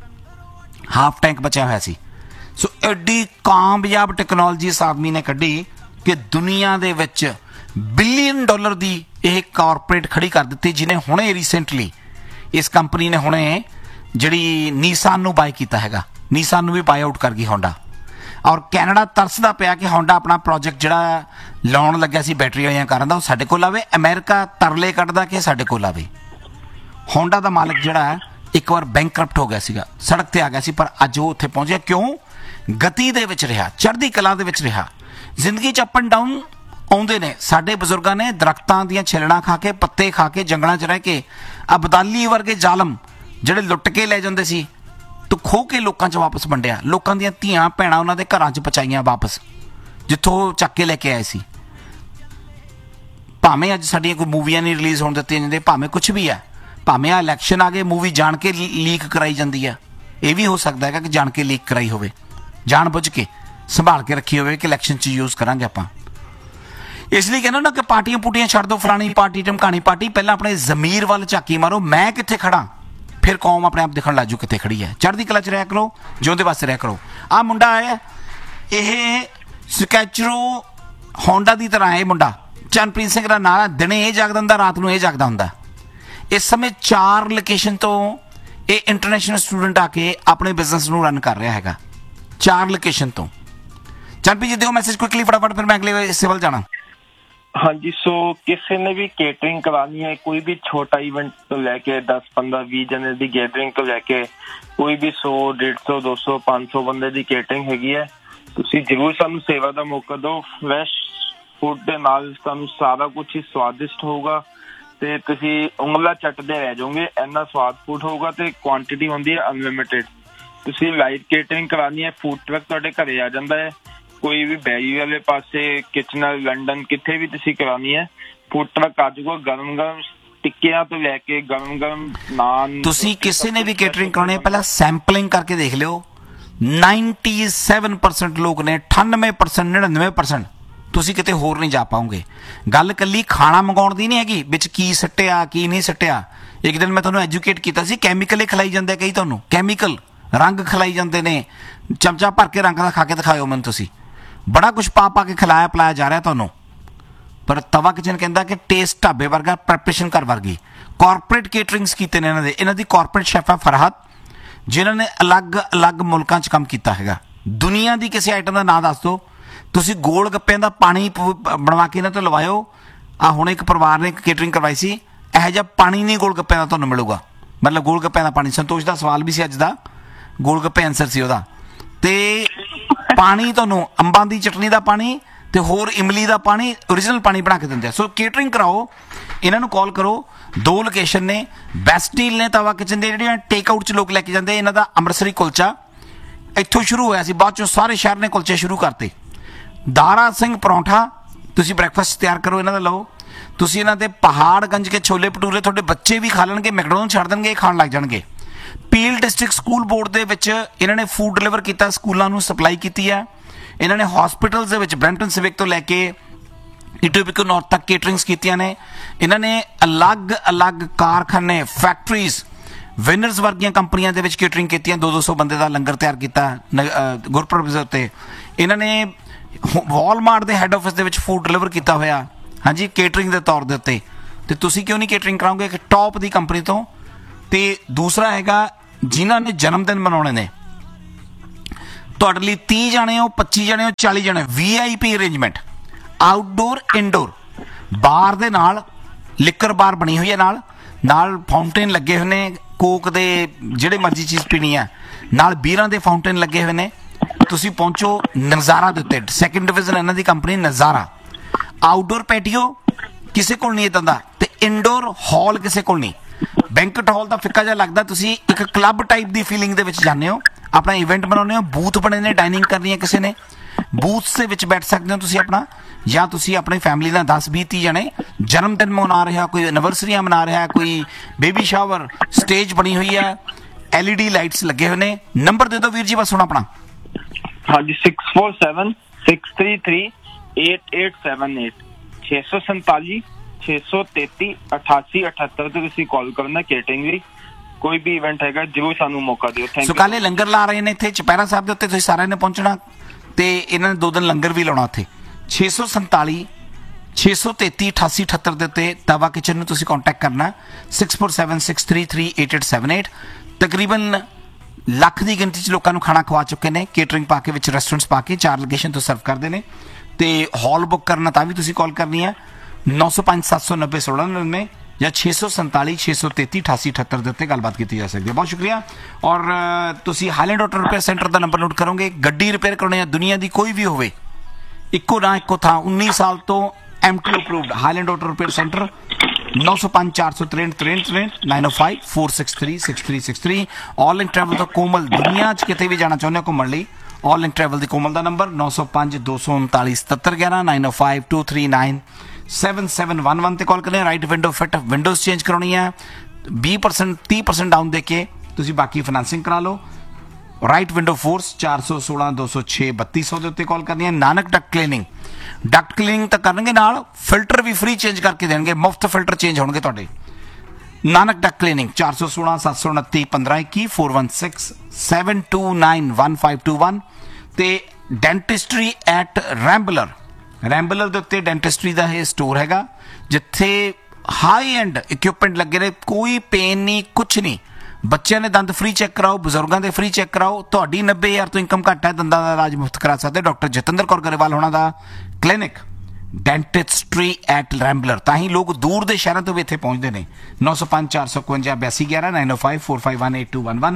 ਹਾਫ ਟੈਂਕ ਬਚਿਆ ਹੋਇਆ ਸੀ। ਸੋ ਐਡੀ ਕਾਮਯਾਬ ਟੈਕਨੋਲੋਜੀ ਇਸ ਆਦਮੀ ਨੇ ਕੱਢੀ ਕਿ ਦੁਨੀਆ ਦੇ ਵਿੱਚ $1 ਬਿਲੀਅਨ ਦੀ ਇਹ ਕਾਰਪੋਰੇਟ ਖੜੀ ਕਰ ਦਿੱਤੀ, ਜਿਹਨੇ ਹੁਣੇ ਰੀਸੈਂਟਲੀ ਇਸ ਕੰਪਨੀ ਨੇ ਹੁਣੇ ਜਿਹੜੀ ਨੀਸਾਨ ਨੂੰ ਬਾਏ ਕੀਤਾ ਹੈਗਾ। ਨੀਸਾਨ ਨੂੰ ਵੀ ਬਾਏ ਆਊਟ ਕਰ ਗਈ ਹੋਂਡਾ। ਔਰ ਕੈਨੇਡਾ ਤਰਸਦਾ ਪਿਆ ਕਿ ਹੋਂਡਾ ਆਪਣਾ ਪ੍ਰੋਜੈਕਟ ਜਿਹੜਾ ਲਾਉਣ ਲੱਗਿਆ ਸੀ ਬੈਟਰੀ ਵਾਲੀਆਂ ਕਾਰਾਂ ਦਾ, ਉਹ ਸਾਡੇ ਕੋਲ ਆਵੇ। ਅਮਰੀਕਾ ਤਰਲੇ ਕੱਢਦਾ ਕਿ ਸਾਡੇ ਕੋਲ ਆਵੇ। ਹੋਂਡਾ ਦਾ ਮਾਲਕ ਜਿਹੜਾ ਇੱਕ ਵਾਰ ਬੈਂਕਰਪਟ ਹੋ ਗਿਆ ਸੀਗਾ, ਸੜਕ ਤੇ ਆ ਗਿਆ ਸੀ, ਪਰ ਅੱਜ ਉਹ ਉੱਥੇ ਪਹੁੰਚਿਆ। ਕਿਉਂ? ਗਤੀ ਦੇ ਵਿੱਚ ਰਿਹਾ, ਚੜ੍ਹਦੀ ਕਲਾ ਦੇ ਵਿੱਚ ਰਿਹਾ। ਜ਼ਿੰਦਗੀ 'ਚ ਅਪ ਐਂਡ ਡਾਊਨ ਆਉਂਦੇ ਨੇ। ਸਾਡੇ ਬਜ਼ੁਰਗਾਂ ਨੇ ਦਰਖਤਾਂ ਦੀਆਂ ਛਿਲੜਾਂ ਖਾ ਕੇ, ਪੱਤੇ ਖਾ ਕੇ, ਜੰਗਲਾਂ 'ਚ ਰਹਿ ਕੇ, ਅਬਦਾਲੀ ਵਰਗੇ ਜ਼ਾਲਮ ਜਿਹੜੇ ਲੁੱਟ ਕੇ ਲੈ ਜਾਂਦੇ ਸੀ ਤੂੰ ਖੋਹ ਕੇ ਲੋਕਾਂ 'ਚ ਵਾਪਸ ਵੰਡਿਆ। ਲੋਕਾਂ ਦੀਆਂ ਧੀਆਂ ਭੈਣਾਂ ਉਹਨਾਂ ਦੇ ਘਰਾਂ 'ਚ ਪਹੁੰਚਾਈਆਂ ਵਾਪਸ, ਜਿੱਥੋਂ ਚੱਕ ਕੇ ਲੈ ਕੇ ਆਏ ਸੀ। ਭਾਵੇਂ ਅੱਜ ਸਾਡੀਆਂ ਕੋਈ ਮੂਵੀਆਂ ਨਹੀਂ ਰਿਲੀਜ਼ ਹੋਣ ਦਿੱਤੀਆਂ ਜਾਂਦੀਆਂ, ਭਾਵੇਂ ਕੁਛ ਵੀ ਹੈ, ਭਾਵੇਂ ਆ ਇਲੈਕਸ਼ਨ ਆ ਗਏ, ਮੂਵੀ ਜਾਣ ਕੇ ਲੀਕ ਕਰਾਈ ਜਾਂਦੀ ਆ। ਇਹ ਵੀ ਹੋ ਸਕਦਾ ਹੈਗਾ ਕਿ ਜਾਣ ਕੇ ਲੀਕ ਕਰਾਈ ਹੋਵੇ, ਜਾਣ ਬੁੱਝ ਕੇ ਸੰਭਾਲ ਕੇ ਰੱਖੀ ਹੋਵੇ ਕਿ ਇਲੈਕਸ਼ਨ 'ਚ ਯੂਜ਼ ਕਰਾਂਗੇ ਆਪਾਂ। ਇਸ ਲਈ ਕਹਿੰਦਾ ਨਾ ਕਿ ਪਾਰਟੀਆਂ ਪੂਟੀਆਂ ਛੱਡ ਦਿਓ, ਫਲਾਣੀ ਪਾਰਟੀ ਢਮਕਾਣੀ ਪਾਰਟੀ। ਪਹਿਲਾਂ ਆਪਣੇ ਜ਼ਮੀਰ ਵੱਲ ਝਾਕੀ ਮਾਰੋ, ਮੈਂ ਕਿੱਥੇ ਖੜਾ, ਫਿਰ ਕੌਮ ਆਪਣੇ ਆਪ ਦਿਖਣ ਲੱਜੂ ਕਿੱਥੇ ਖੜੀ ਹੈ। ਚੜ੍ਹਦੀ ਕਲਾ 'ਚ ਰਿਹਾ ਕਰੋ, ਜਿਉਂਦੇ ਵਾਸਤੇ ਰਿਹਾ ਕਰੋ। ਆਹ ਮੁੰਡਾ ਆਇਆ, ਇਹ ਸਕੈਚਰੋ ਹੋਂਡਾ ਦੀ ਤਰ੍ਹਾਂ ਇਹ ਮੁੰਡਾ ਚਰਨਪ੍ਰੀਤ ਸਿੰਘ ਦਾ ਨਾਂ। ਦਿਨੇ ਇਹ ਜਾਗਦਾ ਹੁੰਦਾ, ਰਾਤ ਨੂੰ ਇਹ ਜਾਗਦਾ ਹੁੰਦਾ। ਇਸ ਸਮੇਂ 4 ਲੋਕੇਸ਼ਨ ਤੋਂ ਇਹ ਇੰਟਰਨੈਸ਼ਨਲ ਸਟੂਡੈਂਟ ਆ ਕੇ ਆਪਣੇ ਬਿਜ਼ਨਸ ਨੂੰ ਰਨ ਕਰ ਰਿਹਾ ਹੈਗਾ, 4 ਲੋਕੇਸ਼ਨ ਤੋਂ। ਚਰਨਪ੍ਰੀਤ ਜੀ ਦਿਓ ਮੈਸੇਜ ਕੁਇਕਲੀ ਫਟਾਫਟ, ਫਿਰ ਮੈਂ ਅਗਲੇ ਸਿਵਲ ਜਾਣਾ। ਹਾਂਜੀ, ਸੋ ਕਿਸੇ ਨੇ ਵੀ ਕੇਟਰਿੰਗ ਕਰਾਉਣੀ ਹੈ, ਕੋਈ ਵੀ ਛੋਟਾ ਇਵੈਂਟ ਤੋਂ ਲੈ ਕੇ 10, 15, 20 ਜਣੇ ਦੀ ਗੈਦਰਿੰਗ ਤੋਂ ਲੈ ਕੇ ਕੋਈ ਵੀ 100, 150, 200, 500 ਬੰਦੇ ਦੀ ਕੇਟਰਿੰਗ ਹੈਗੀ ਹੈ, ਤੁਸੀਂ ਜ਼ਰੂਰ ਸਾਨੂੰ ਸੇਵਾ ਦਾ ਮੌਕਾ ਦਿਓ। ਫਰੈਸ਼ ਫੂਡ ਦੇ ਨਾਲ ਤੁਹਾਨੂੰ ਸਾਰਾ ਕੁਝ ਹੀ ਸਵਾਦਿਸ਼ਟ ਹੋਊਗਾ ਤੇ ਤੁਸੀਂ ਉਂਗਲਾਂ ਚੱਟਦੇ ਰਹਿ ਜਾਓਗੇ, ਇੰਨਾ ਸਵਾਦ ਫੂਡ ਹੋਊਗਾ ਤੇ ਕੁਆਂਟੀਟੀ ਹੁੰਦੀ ਹੈ ਅਨਲਿਮਿਟਿਡ। ਤੁਸੀਂ ਲਾਈਟ ਕੇਟਰਿੰਗ ਕਰਾਉਣੀ ਹੈ, ਫੂਡ ਟਰੱਕ ਤੁਹਾਡੇ ਘਰੇ ਆ ਜਾਂਦਾ ਹੈ। ਕੋਈ ਵੀ ਬੈਰੀ ਵਾਲੇ ਪਾਸੇ, ਕਿਚਨਰ, ਲੰਡਨ, ਕਿੱਥੇ ਵੀ ਤੁਸੀਂ ਕਰਾਉਣੀ ਹੈ, ਫੂਡ ਟਰੱਕ ਆ ਜਾਊਗਾ। ਗਰਮ ਗਰਮ ਟਿੱਕਿਆਂ ਤੋਂ ਲੈ ਕੇ ਗਰਮ ਗਰਮ ਨਾਨ। ਤੁਸੀਂ ਕਿਸੇ ਨੇ ਵੀ ਕੇਟਰਿੰਗ ਕਰਾਉਣੀ ਹੈ, ਪਹਿਲਾਂ ਸੈਂਪਲਿੰਗ ਕਰਕੇ ਦੇਖ ਲਿਓ। 97% ਲੋਕ ਨੇ, 98%, 99% ਤੁਸੀਂ ਕਿਤੇ ਹੋਰ ਨਹੀਂ ਜਾ ਪਾਓਗੇ। ਗੱਲ ਇਕੱਲੀ ਖਾਣਾ ਮੰਗਾਉਣ ਦੀ ਨਹੀਂ ਹੈਗੀ, ਵਿੱਚ ਕੀ ਸੱਟਿਆ ਕੀ ਨਹੀਂ ਸੱਟਿਆ। ਇੱਕ ਦਿਨ ਮੈਂ ਤੁਹਾਨੂੰ ਐਜੂਕੇਟ ਕੀਤਾ ਸੀ, ਕੈਮੀਕਲ ਹੀ ਖਿਲਾਈ ਜਾਂਦੇ ਕਈ, ਤੁਹਾਨੂੰ ਕੈਮੀਕਲ ਰੰਗ ਖਿਲਾਈ ਜਾਂਦੇ ਨੇ। ਚਮਚਾ ਭਰ ਕੇ ਰੰਗ ਦਾ ਖਾ ਕੇ ਦਿਖਾਇਓ ਮੈਨੂੰ, ਤੁਸੀਂ ਬੜਾ ਕੁਝ ਪਾ ਕੇ ਖਿਲਾਇਆ ਪਿਲਾਇਆ ਜਾ ਰਿਹਾ ਤੁਹਾਨੂੰ। ਪਰ ਤਵਾ ਕਿਚਨ ਕਹਿੰਦਾ ਕਿ ਟੇਸਟ ਢਾਬੇ ਵਰਗਾ, ਪ੍ਰੈਪਰੇਸ਼ਨ ਘਰ ਵਰਗੀ। ਕਾਰਪੋਰੇਟ ਕੇਟਰਿੰਗਸ ਕੀਤੇ ਨੇ ਇਹਨਾਂ ਦੀ ਕਾਰਪੋਰੇਟ ਸ਼ੈਫ ਹੈ ਫਰਹਤ, ਜਿਨ੍ਹਾਂ ਨੇ ਅਲੱਗ ਮੁਲਕਾਂ 'ਚ ਕੰਮ ਕੀਤਾ ਹੈਗਾ। ਦੁਨੀਆ ਦੀ ਕਿਸੇ ਆਈਟਮ ਦਾ ਨਾਂ ਦੱਸ ਦਿਓ, ਤੁਸੀਂ ਗੋਲ ਗੱਪਿਆਂ ਦਾ ਪਾਣੀ ਬਣਵਾ ਕੇ ਇਹਨਾਂ ਤੋਂ ਲਵਾਇਓ। ਆ ਹੁਣ ਇੱਕ ਪਰਿਵਾਰ ਨੇ ਕੇਟਰਿੰਗ ਕਰਵਾਈ ਸੀ, ਇਹੋ ਜਿਹਾ ਪਾਣੀ ਨਹੀਂ ਗੋਲ ਗੱਪਿਆਂ ਦਾ ਤੁਹਾਨੂੰ ਮਿਲੂਗਾ। ਮਤਲਬ ਗੋਲ ਗੱਪਿਆਂ ਦਾ ਪਾਣੀ, ਸੰਤੋਸ਼ ਦਾ ਸਵਾਲ ਵੀ ਸੀ ਅੱਜ ਦਾ, ਗੋਲ ਗੱਪੇ ਆਨਸਰ ਸੀ ਉਹਦਾ। ਤੇ ਪਾਣੀ ਤੁਹਾਨੂੰ ਅੰਬਾਂ ਦੀ ਚਟਨੀ ਦਾ ਪਾਣੀ ਤੇ ਹੋਰ ਇਮਲੀ ਦਾ ਪਾਣੀ, ਓਰੀਜਨਲ ਪਾਣੀ ਬਣਾ ਕੇ ਦਿੰਦੇ ਆ। ਸੋ ਕੇਟਰਿੰਗ ਕਰਾਓ, ਇਹਨਾਂ ਨੂੰ ਕਾਲ ਕਰੋ। 2 ਲੋਕੇਸ਼ਨ ਨੇ, ਬੈਸਟ ਡੀਲ ਨੇ ਤਵਾ ਕਿਚਨ ਦੇ, ਜਿਹੜੀਆਂ ਟੇਕ ਆਊਟ 'ਚ ਲੋਕ ਲੈ ਕੇ ਜਾਂਦੇ। ਇਹਨਾਂ ਦਾ ਅੰਮ੍ਰਿਤਸਰੀ ਕੁਲਚਾ ਇੱਥੋਂ ਸ਼ੁਰੂ ਹੋਇਆ ਸੀ, ਬਾਅਦ 'ਚੋਂ ਸਾਰੇ ਸ਼ਹਿਰ ਨੇ ਕੁਲਚੇ ਸ਼ੁਰੂ ਕਰਤੇ। ਦਾਰਾ ਸਿੰਘ ਪਰੌਂਠਾ, ਤੁਸੀਂ ਬ੍ਰੈਕਫਾਸਟ ਤਿਆਰ ਕਰੋ ਇਹਨਾਂ ਦਾ ਲਓ। ਤੁਸੀਂ ਇਹਨਾਂ ਦੇ ਪਹਾੜਗੰਜ ਕੇ ਛੋਲੇ ਭਟੂਰੇ ਤੁਹਾਡੇ ਬੱਚੇ ਵੀ ਖਾ ਲੈਣਗੇ, ਮੈਕਡੋਨਲਡ ਛੱਡ ਦੇਣਗੇ, ਇਹ ਖਾਣ ਲੱਗ ਜਾਣਗੇ। ਪੀਲ ਡਿਸਟ੍ਰਿਕਟ ਸਕੂਲ ਬੋਰਡ ਦੇ ਵਿੱਚ ਇਹਨਾਂ ਨੇ ਫੂਡ ਡਿਲੀਵਰ ਕੀਤਾ, ਸਕੂਲਾਂ ਨੂੰ ਸਪਲਾਈ ਕੀਤੀ ਹੈ। ਇਹਨਾਂ ਨੇ ਹਸਪੀਟਲਸ ਦੇ ਵਿੱਚ ਬ੍ਰੈਂਟਨ ਸਿਵਿਕ ਤੋਂ ਲੈ ਕੇ ਇਟੋਬਿਕੋ ਨਾਰਥ ਤੱਕ ਕੇਟਰਿੰਗਸ ਕੀਤੀਆਂ ਨੇ। ਇਹਨਾਂ ਨੇ ਅਲੱਗ-ਅਲੱਗ ਕਾਰਖਾਨੇ, ਫੈਕਟਰੀਜ਼, ਵਿਨਰਸ ਵਰਗੀਆਂ ਕੰਪਨੀਆਂ ਦੇ ਵਿੱਚ ਕੇਟਰਿੰਗ ਕੀਤੀਆਂ। 200 ਬੰਦੇ ਦਾ ਲੰਗਰ ਤਿਆਰ ਕੀਤਾ ਗੁਰਪੁਰਬ ਦੇ ਉੱਤੇ। ਇਹਨਾਂ ਨੇ ਵਾਲਮਾਰਟ ਦੇ ਹੈੱਡ ਆਫਿਸ ਦੇ ਵਿੱਚ ਫੂਡ ਡਿਲੀਵਰ ਕੀਤਾ ਹੋਇਆ, ਹਾਂਜੀ, ਕੇਟਰਿੰਗ ਦੇ ਤੌਰ ਦੇ ਉੱਤੇ। ਤੇ ਤੁਸੀਂ ਕਿਉਂ ਨਹੀਂ ਕੇਟਰਿੰਗ ਕਰਾਓਗੇ ਇੱਕ ਟੌਪ ਦੀ ਕੰਪਨੀ ਤੋਂ? ਤੇ ਦੂਸਰਾ ਹੈਗਾ ਜਿਨ੍ਹਾਂ ਨੇ ਜਨਮ ਦਿਨ ਮਨਾਉਣੇ ਨੇ, ਤੁਹਾਡੇ ਲਈ 30 ਜਾਣੇ ਹੋ, 25 ਜਾਣੇ ਹੋ, 40 ਜਾਣੇ, VIP ਅਰੇਂਜਮੈਂਟ, ਆਊਟਡੋਰ ਇਨਡੋਰ, ਬਾਰ ਦੇ ਨਾਲ ਲਿਕਰ ਬਾਰ ਬਣੀ ਹੋਈ ਹੈ, ਨਾਲ ਫਾਊਂਟੇਨ ਲੱਗੇ ਹੋਏ ਨੇ, ਕੋਕ ਦੇ ਜਿਹੜੇ ਮਰਜ਼ੀ ਚੀਜ਼ ਪੀਣੀ ਹੈ, ਨਾਲ ਬੀਰਾਂ ਦੇ ਫਾਊਂਟੇਨ ਲੱਗੇ ਹੋਏ ਨੇ। ਤੁਸੀਂ ਪਹੁੰਚੋ ਨਜ਼ਾਰਾ ਦੇ ਉੱਤੇ, ਸੈਕੰਡ ਡਿਵੀਜ਼ਨ ਇਹਨਾਂ ਦੀ ਕੰਪਨੀ ਨਜ਼ਾਰਾ। ਆਊਟਡੋਰ ਪੈਟੀਓ ਕਿਸੇ ਕੋਲ ਨਹੀਂ ਇਦਾਂ ਦਾ, ਤੇ ਇਨਡੋਰ ਹਾਲ ਕਿਸੇ ਕੋਲ ਨਹੀਂ। ਬੈਂਕਟ ਹਾਲ ਦਾ ਫਿੱਕਾ ਜਿਹਾ ਲੱਗਦਾ, ਤੁਸੀਂ ਇੱਕ ਕਲੱਬ ਟਾਈਪ ਦੀ ਫੀਲਿੰਗ ਦੇ ਵਿੱਚ ਜਾਂਦੇ ਹੋ, ਆਪਣਾ ਇਵੈਂਟ ਬਣਾਉਂਦੇ ਹੋ। ਬੂਥ ਬਣੇ ਨੇ, ਡਾਈਨਿੰਗ ਕਰਨੀ ਹੈ ਕਿਸੇ ਨੇ, ਬੂਥਸ ਦੇ ਵਿੱਚ ਬੈਠ ਸਕਦੇ ਹੋ ਤੁਸੀਂ ਆਪਣਾ, ਜਾਂ ਤੁਸੀਂ ਆਪਣੀ ਫੈਮਿਲੀ ਦਾ 10-20-30 ਜਣੇ ਜਨਮ ਦਿਨ ਮਨਾ ਰਿਹਾ, ਕੋਈ ਐਨੀਵਰਸਰੀਆਂ ਮਨਾ ਰਿਹਾ, ਕੋਈ ਬੇਬੀ ਸ਼ਾਵਰ, ਸਟੇਜ ਬਣੀ ਹੋਈ ਹੈ, LED ਲਾਈਟਸ ਲੱਗੇ ਹੋਏ ਨੇ। ਨੰਬਰ ਦੇ ਦਿਓ ਵੀਰ ਜੀ ਬਸ ਹੁਣ ਆਪਣਾ। ਹਾਂਜੀ 6476338878 647 633 8878 ਤੇ ਤੁਸੀਂ ਕਾਲ ਕਰਨਾ। ਕੇਟਰਿੰਗ ਲਈ ਕੋਈ ਵੀ ਇਵੈਂਟ ਹੈਗਾ ਜਰੂਰ ਸਾਨੂੰ ਮੌਕਾ ਦਿਓ। Thank you. ਸੁਕਾਲੇ ਲੰਗਰ ਲਾ ਰਹੇ ਨੇ ਇੱਥੇ ਚੁਪਹਿਰਾ ਸਾਹਿਬ ਦੇ ਉੱਤੇ, ਤੁਸੀਂ ਸਾਰਿਆਂ ਨੇ ਪਹੁੰਚਣਾ ਤੇ ਇਹਨਾਂ ਨੇ 2 ਦਿਨ ਲੰਗਰ ਵੀ ਲਾਉਣਾ ਉੱਥੇ। 647 633 8878 ਦੇ ਉੱਤੇ ਤਵਾ ਕਿਚਨ ਨੂੰ ਤੁਸੀਂ ਕੰਟੈਕਟ ਕਰਨਾ। 6476338878। ਤਕਰੀਬਨ ਲੱਖ ਦੀ ਗਿਣਤੀ 'ਚ ਲੋਕਾਂ ਨੂੰ ਖਾਣਾ ਖਵਾ ਚੁੱਕੇ ਨੇ, ਕੇਟਰਿੰਗ ਪਾ ਕੇ ਵਿੱਚ, ਰੈਸਟੋਰੈਂਟਸ ਪਾ ਕੇ 4 ਲੋਕੇਸ਼ਨ ਤੋਂ ਸਰਵ ਕਰਦੇ ਨੇ। ਤੇ ਹਾਲ ਬੁੱਕ ਕਰਨਾ ਤਾਂ ਵੀ ਤੁਸੀਂ ਕਾਲ ਕਰਨੀ ਹੈ 905 790 1699 ਜਾਂ 647 633 8878 ਦੇ ਉੱਤੇ ਗੱਲਬਾਤ ਕੀਤੀ ਜਾ ਸਕਦੀ ਹੈ। ਬਹੁਤ ਸ਼ੁਕਰੀਆ। ਔਰ ਤੁਸੀਂ ਹਾਈਲੈਂਡ ਆਟੋ ਰਿਪੇਅਰ ਸੈਂਟਰ ਦਾ ਨੰਬਰ ਨੋਟ ਕਰੋਗੇ। ਗੱਡੀ ਰਿਪੇਅਰ ਕਰਾਉਣੀ ਹੈ, ਦੁਨੀਆ ਦੀ ਕੋਈ ਵੀ ਹੋਵੇ, ਇੱਕੋ ਨਾ ਇੱਕੋ ਥਾਂ, 19 ਸਾਲ ਤੋਂ MTO approved Highland auto repair centre. 905 463 63 905 463 6363। ਆਲ ਲਿੰਕ ਟਰੈਵਲ ਦਾ ਕੋਮਲ, ਦੁਨੀਆ 'ਚ ਕਿਤੇ ਵੀ ਜਾਣਾ ਚਾਹੁੰਦੇ ਹੋ ਘੁੰਮਣ ਲਈ, ਆਲ ਲਿੰਕ ਟਰੈਵਲ ਦੀ ਕੋਮਲ ਦਾ ਨੰਬਰ 905 239 7711 905 239 7711 ਤੇ ਕਾਲ ਕਰਨੀ। Right window fit, windows change ਕਰਾਉਣੀ ਹੈ, 20% 30% ਡਾਊਨ ਦੇ ਕੇ ਤੁਸੀਂ ਬਾਕੀ ਫਾਈਨੈਂਸਿੰਗ ਕਰਾ ਲਓ। ਰਾਈਟ ਵਿੰਡੋ ਫੋਰਸ 416 206 3200 ਦੇ ਉੱਤੇ ਕਾਲ ਕਰਨੀ ਹੈ। ਨਾਨਕ ਡਕਟ ਕਲੀਨਿੰਗ ਤਾਂ ਕਰਨਗੇ, ਨਾਲ ਫਿਲਟਰ ਵੀ ਫ੍ਰੀ ਚੇਂਜ ਕਰਕੇ ਦੇਣਗੇ, ਮੁਫਤ ਫਿਲਟਰ ਚੇਂਜ ਹੋਣਗੇ ਤੁਹਾਡੇ। ਨਾਨਕ ਡਕਟ ਕਲੀਨਿੰਗ 416 729 1521 416 729 1521 ਤੇ ਡੈਂਟਿਸਟਰੀ ਐਟ ਰੈਂਬਲਰ ਦੇ ਉੱਤੇ ਡੈਂਟਿਸਟਰੀ ਦਾ ਇਹ ਸਟੋਰ ਹੈਗਾ, ਜਿੱਥੇ ਹਾਈ ਐਂਡ ਇਕਵਿਪਮੈਂਟ ਲੱਗੇ ਨੇ, ਕੋਈ ਪੇਨ ਨਹੀਂ, ਕੁਛ ਨਹੀਂ। ਬੱਚਿਆਂ ਦੇ ਦੰਦ ਫ੍ਰੀ ਚੈੱਕ ਕਰਾਓ, ਬਜ਼ੁਰਗਾਂ ਦੇ ਫ੍ਰੀ ਚੈੱਕ ਕਰਾਓ। ਤੁਹਾਡੀ 90,000 ਤੋਂ ਇਨਕਮ ਘੱਟ ਹੈ, ਦੰਦਾਂ ਦਾ ਇਲਾਜ ਮੁਫਤ ਕਰਾ ਸਕਦੇ। ਡਾਕਟਰ ਜਤਿੰਦਰ ਕੌਰ ਗਰੇਵਾਲ ਹੋਣਾ ਦਾ ਕਲੀਨਿਕ ਡੈਂਟਿਸਟਰੀ ਐਟ ਰੈਂਬਲਰ, ਤਾਂ ਹੀ ਲੋਕ ਦੂਰ ਦੇ ਸ਼ਹਿਰਾਂ ਤੋਂ ਵੀ ਇੱਥੇ ਪਹੁੰਚਦੇ ਨੇ। 905 451 8211 905 451 8211।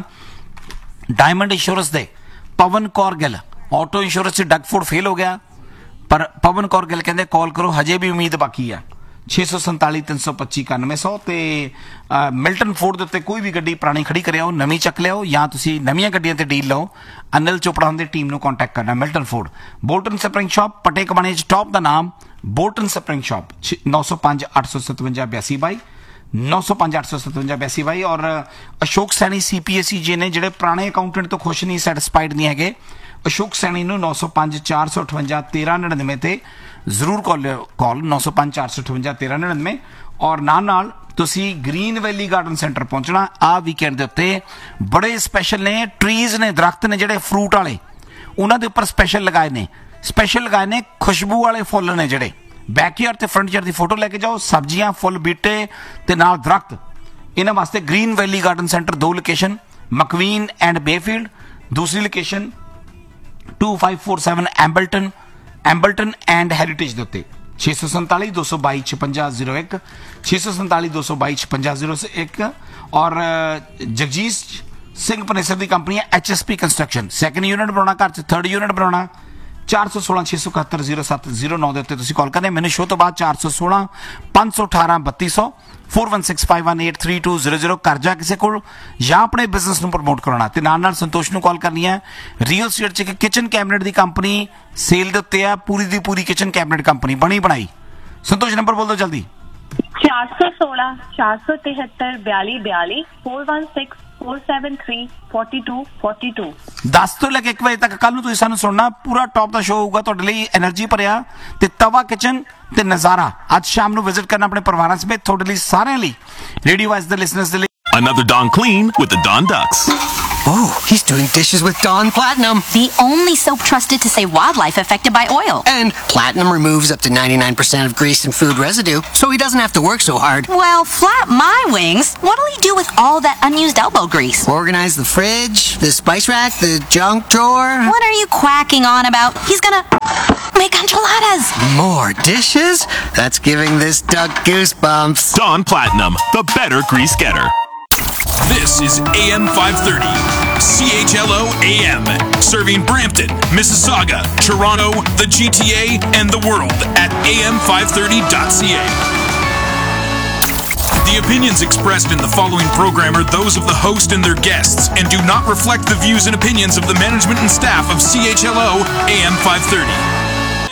ਡਾਇਮੰਡ ਇੰਸ਼ੋਰੈਂਸ ਦੇ ਪਵਨ ਕੌਰ ਗਿੱਲ, ਆਟੋ ਇੰਸ਼ੋਰੈਂਸ 'ਚ ਡਗਫੋਰਡ ਫੇਲ ਹੋ ਗਿਆ, ਪਰ ਪਵਨ ਕੌਰ ਗਿੱਲ ਕਹਿੰਦੇ ਕਾਲ ਕਰੋ, ਹਜੇ ਵੀ ਉਮੀਦ ਬਾਕੀ ਆ। 647 325 9100 ਤੇ ਮਿਲਟਨ ਫੋਰਡ ਦੇ ਉੱਤੇ ਕੋਈ ਵੀ ਗੱਡੀ ਪੁਰਾਣੀ ਖੜੀ ਕਰਿਆਓ, ਨਵੀਂ ਚੱਕ ਲਿਆਓ, ਜਾਂ ਤੁਸੀਂ ਨਵੀਆਂ ਗੱਡੀਆਂ ਤੇ ਡੀਲ ਲਓ। ਅਨਿਲ ਚੋਪੜਾ ਦੀ ਟੀਮ ਨੂੰ ਕੰਟੈਕਟ ਕਰਨਾ। Milton Ford, Bolton spring shop, ਪਟੇ ਕਮਾਣੇ 'ਚ ਟੌਪ ਦਾ ਨਾਮ ਬੋਲਟਨ ਸਪਰਿੰਗ ਸ਼ਾਪ। 905 857 8222 905 857 8222। ਔਰ ਅਸ਼ੋਕ ਸੈਣੀ CPSE ਜੀ ਨੇ, ਜਿਹੜੇ ਪੁਰਾਣੇ ਅਕਾਊਂਟੈਂਟ ਤੋਂ ਖੁਸ਼ ਨਹੀਂ, ਸੈਟੀਸਫਾਈਡ ਨਹੀਂ ਹੈਗੇ, ਅਸ਼ੋਕ ਸੈਣੀ ਨੂੰ 905 458 1399 ਤੇ ਜ਼ਰੂਰ ਕਾਲ 905 458 1399। ਔਰ ਨਾਲ ਤੁਸੀਂ ਗ੍ਰੀਨ ਵੈਲੀ ਗਾਰਡਨ ਸੈਂਟਰ ਪਹੁੰਚਣਾ। ਆਹ ਵੀਕਐਂਡ ਦੇ ਉੱਤੇ ਬੜੇ ਸਪੈਸ਼ਲ ਨੇ, ਟਰੀਜ਼ ਨੇ, ਦਰਖਤ ਨੇ ਜਿਹੜੇ ਫਰੂਟ ਵਾਲੇ, ਉਹਨਾਂ ਦੇ ਉੱਪਰ ਸਪੈਸ਼ਲ ਲਗਾਏ ਨੇ ਖੁਸ਼ਬੂ ਵਾਲੇ ਫੁੱਲ ਨੇ, ਜਿਹੜੇ ਬੈਕਯਾਰਡ ਤੇ ਫਰੰਟ ਯਾਰਡ ਦੀ ਫੋਟੋ ਲੈ ਕੇ ਜਾਓ, ਸਬਜ਼ੀਆਂ, ਫੁੱਲ, ਬੂਟੇ ਤੇ ਨਾਲ ਦਰਖਤ। ਇਹਨਾਂ ਵਾਸਤੇ green valley garden centre 2 location, ਮਕਵੀਨ and ਬੇਫੀਲਡ, ਦੂਸਰੀ ਲੋਕੇਸ਼ਨ 2547 ਐਂਬਲਟਨ ਐਂਡ ਹੈਰੀਟੇਜ ਦੇ ਉੱਤੇ। 647 222 5601 647 222 5601। ਔਰ ਜਗਜੀਤ ਸਿੰਘ ਪਨੇਸਰ ਦੀ ਕੰਪਨੀ ਹੈ HSP ਕੰਸਟਰਕਸ਼ਨ, ਸੈਕੰਡ ਯੂਨਿਟ ਬਣਾਉਣਾ, ਘਰ 'ਚ ਥਰਡ ਯੂਨਿਟ ਬਣਾਉਣਾ। 416 671 0709 ਦੇ ਉੱਤੇ ਤੁਸੀਂ ਕਾਲ ਕਰਨਾ। ਮੈਨੂੰ ਸ਼ੋਅ ਤੋਂ ਬਾਅਦ 416 518 3200 4165183200 ਕਰਜ਼ਾ ਕਿਸੇ ਕੋਲ ਜਾਂ ਆਪਣੇ ਬਿਜ਼ਨਸ ਨੂੰ ਪ੍ਰਮੋਟ ਕਰਾਉਣਾ ਤੇ ਨਾਲ ਸੰਤੋਸ਼ ਨੂੰ ਕਾਲ ਕਰਨੀ ਹੈ। ਰੀਅਲ ਸਟੇਟ 'ਚ ਇੱਕ ਕਿਚਨ ਕੈਬਨਿਟ ਦੀ ਕੰਪਨੀ ਸੇਲ ਦੇ ਉੱਤੇ ਆ, ਪੂਰੀ ਦੀ ਪੂਰੀ ਕਿਚਨ ਕੈਬਨਿਟ ਕੰਪਨੀ ਬਣੀ ਬਣਾਈ। ਸੰਤੋਸ਼ ਨੰਬਰ ਬੋਲ ਦਿਓ ਜਲਦੀ। 416 473 4242 416 9473424242। 10 ਤੋਂ ਲੈ ਕੇ 1 ਵਜੇ ਤੱਕ ਕੱਲ ਨੂੰ ਤੁਸੀਂ ਸਾਨੂੰ ਸੁਣਨਾ। ਪੂਰਾ ਟੌਪ ਦਾ ਸ਼ੋਅ ਹੋਊਗਾ ਤੁਹਾਡੇ ਲਈ, એનર્ਜੀ ਭਰਿਆ ਤੇ ਤਵਾ ਕਿਚਨ ਤੇ ਨਜ਼ਾਰਾ। ਅੱਜ ਸ਼ਾਮ ਨੂੰ ਵਿਜ਼ਿਟ ਕਰਨਾ ਆਪਣੇ ਪਰਿਵਾਰਾਂ ਸਮੇਤ, ਤੁਹਾਡੇ ਲਈ ਸਾਰਿਆਂ ਲਈ, ਰੇਡੀਓ ਵਾਈਸ ਦੇ ਲਿਸਨਰਸ ਦੇ ਲਈ। Another Dawn Clean with the Dawn Ducks. Oh, he's doing dishes with Dawn Platinum. The only soap trusted to save wildlife affected by oil. And Platinum removes up to 99% of grease and food residue, so he doesn't have to work so hard. Well, flap my wings. What'll he do with all that unused elbow grease? Organize the fridge, the spice rack, the junk drawer. What are you quacking on about? He's gonna make enchiladas. More dishes? That's giving this duck goosebumps. Dawn Platinum, the better grease getter. This is AM 530, CHLO AM, serving Brampton, Mississauga, Toronto, the GTA, and the world at am530.ca. The opinions expressed in the following program are those of the host and their guests and do not reflect the views and opinions of the management and staff of CHLO AM 530.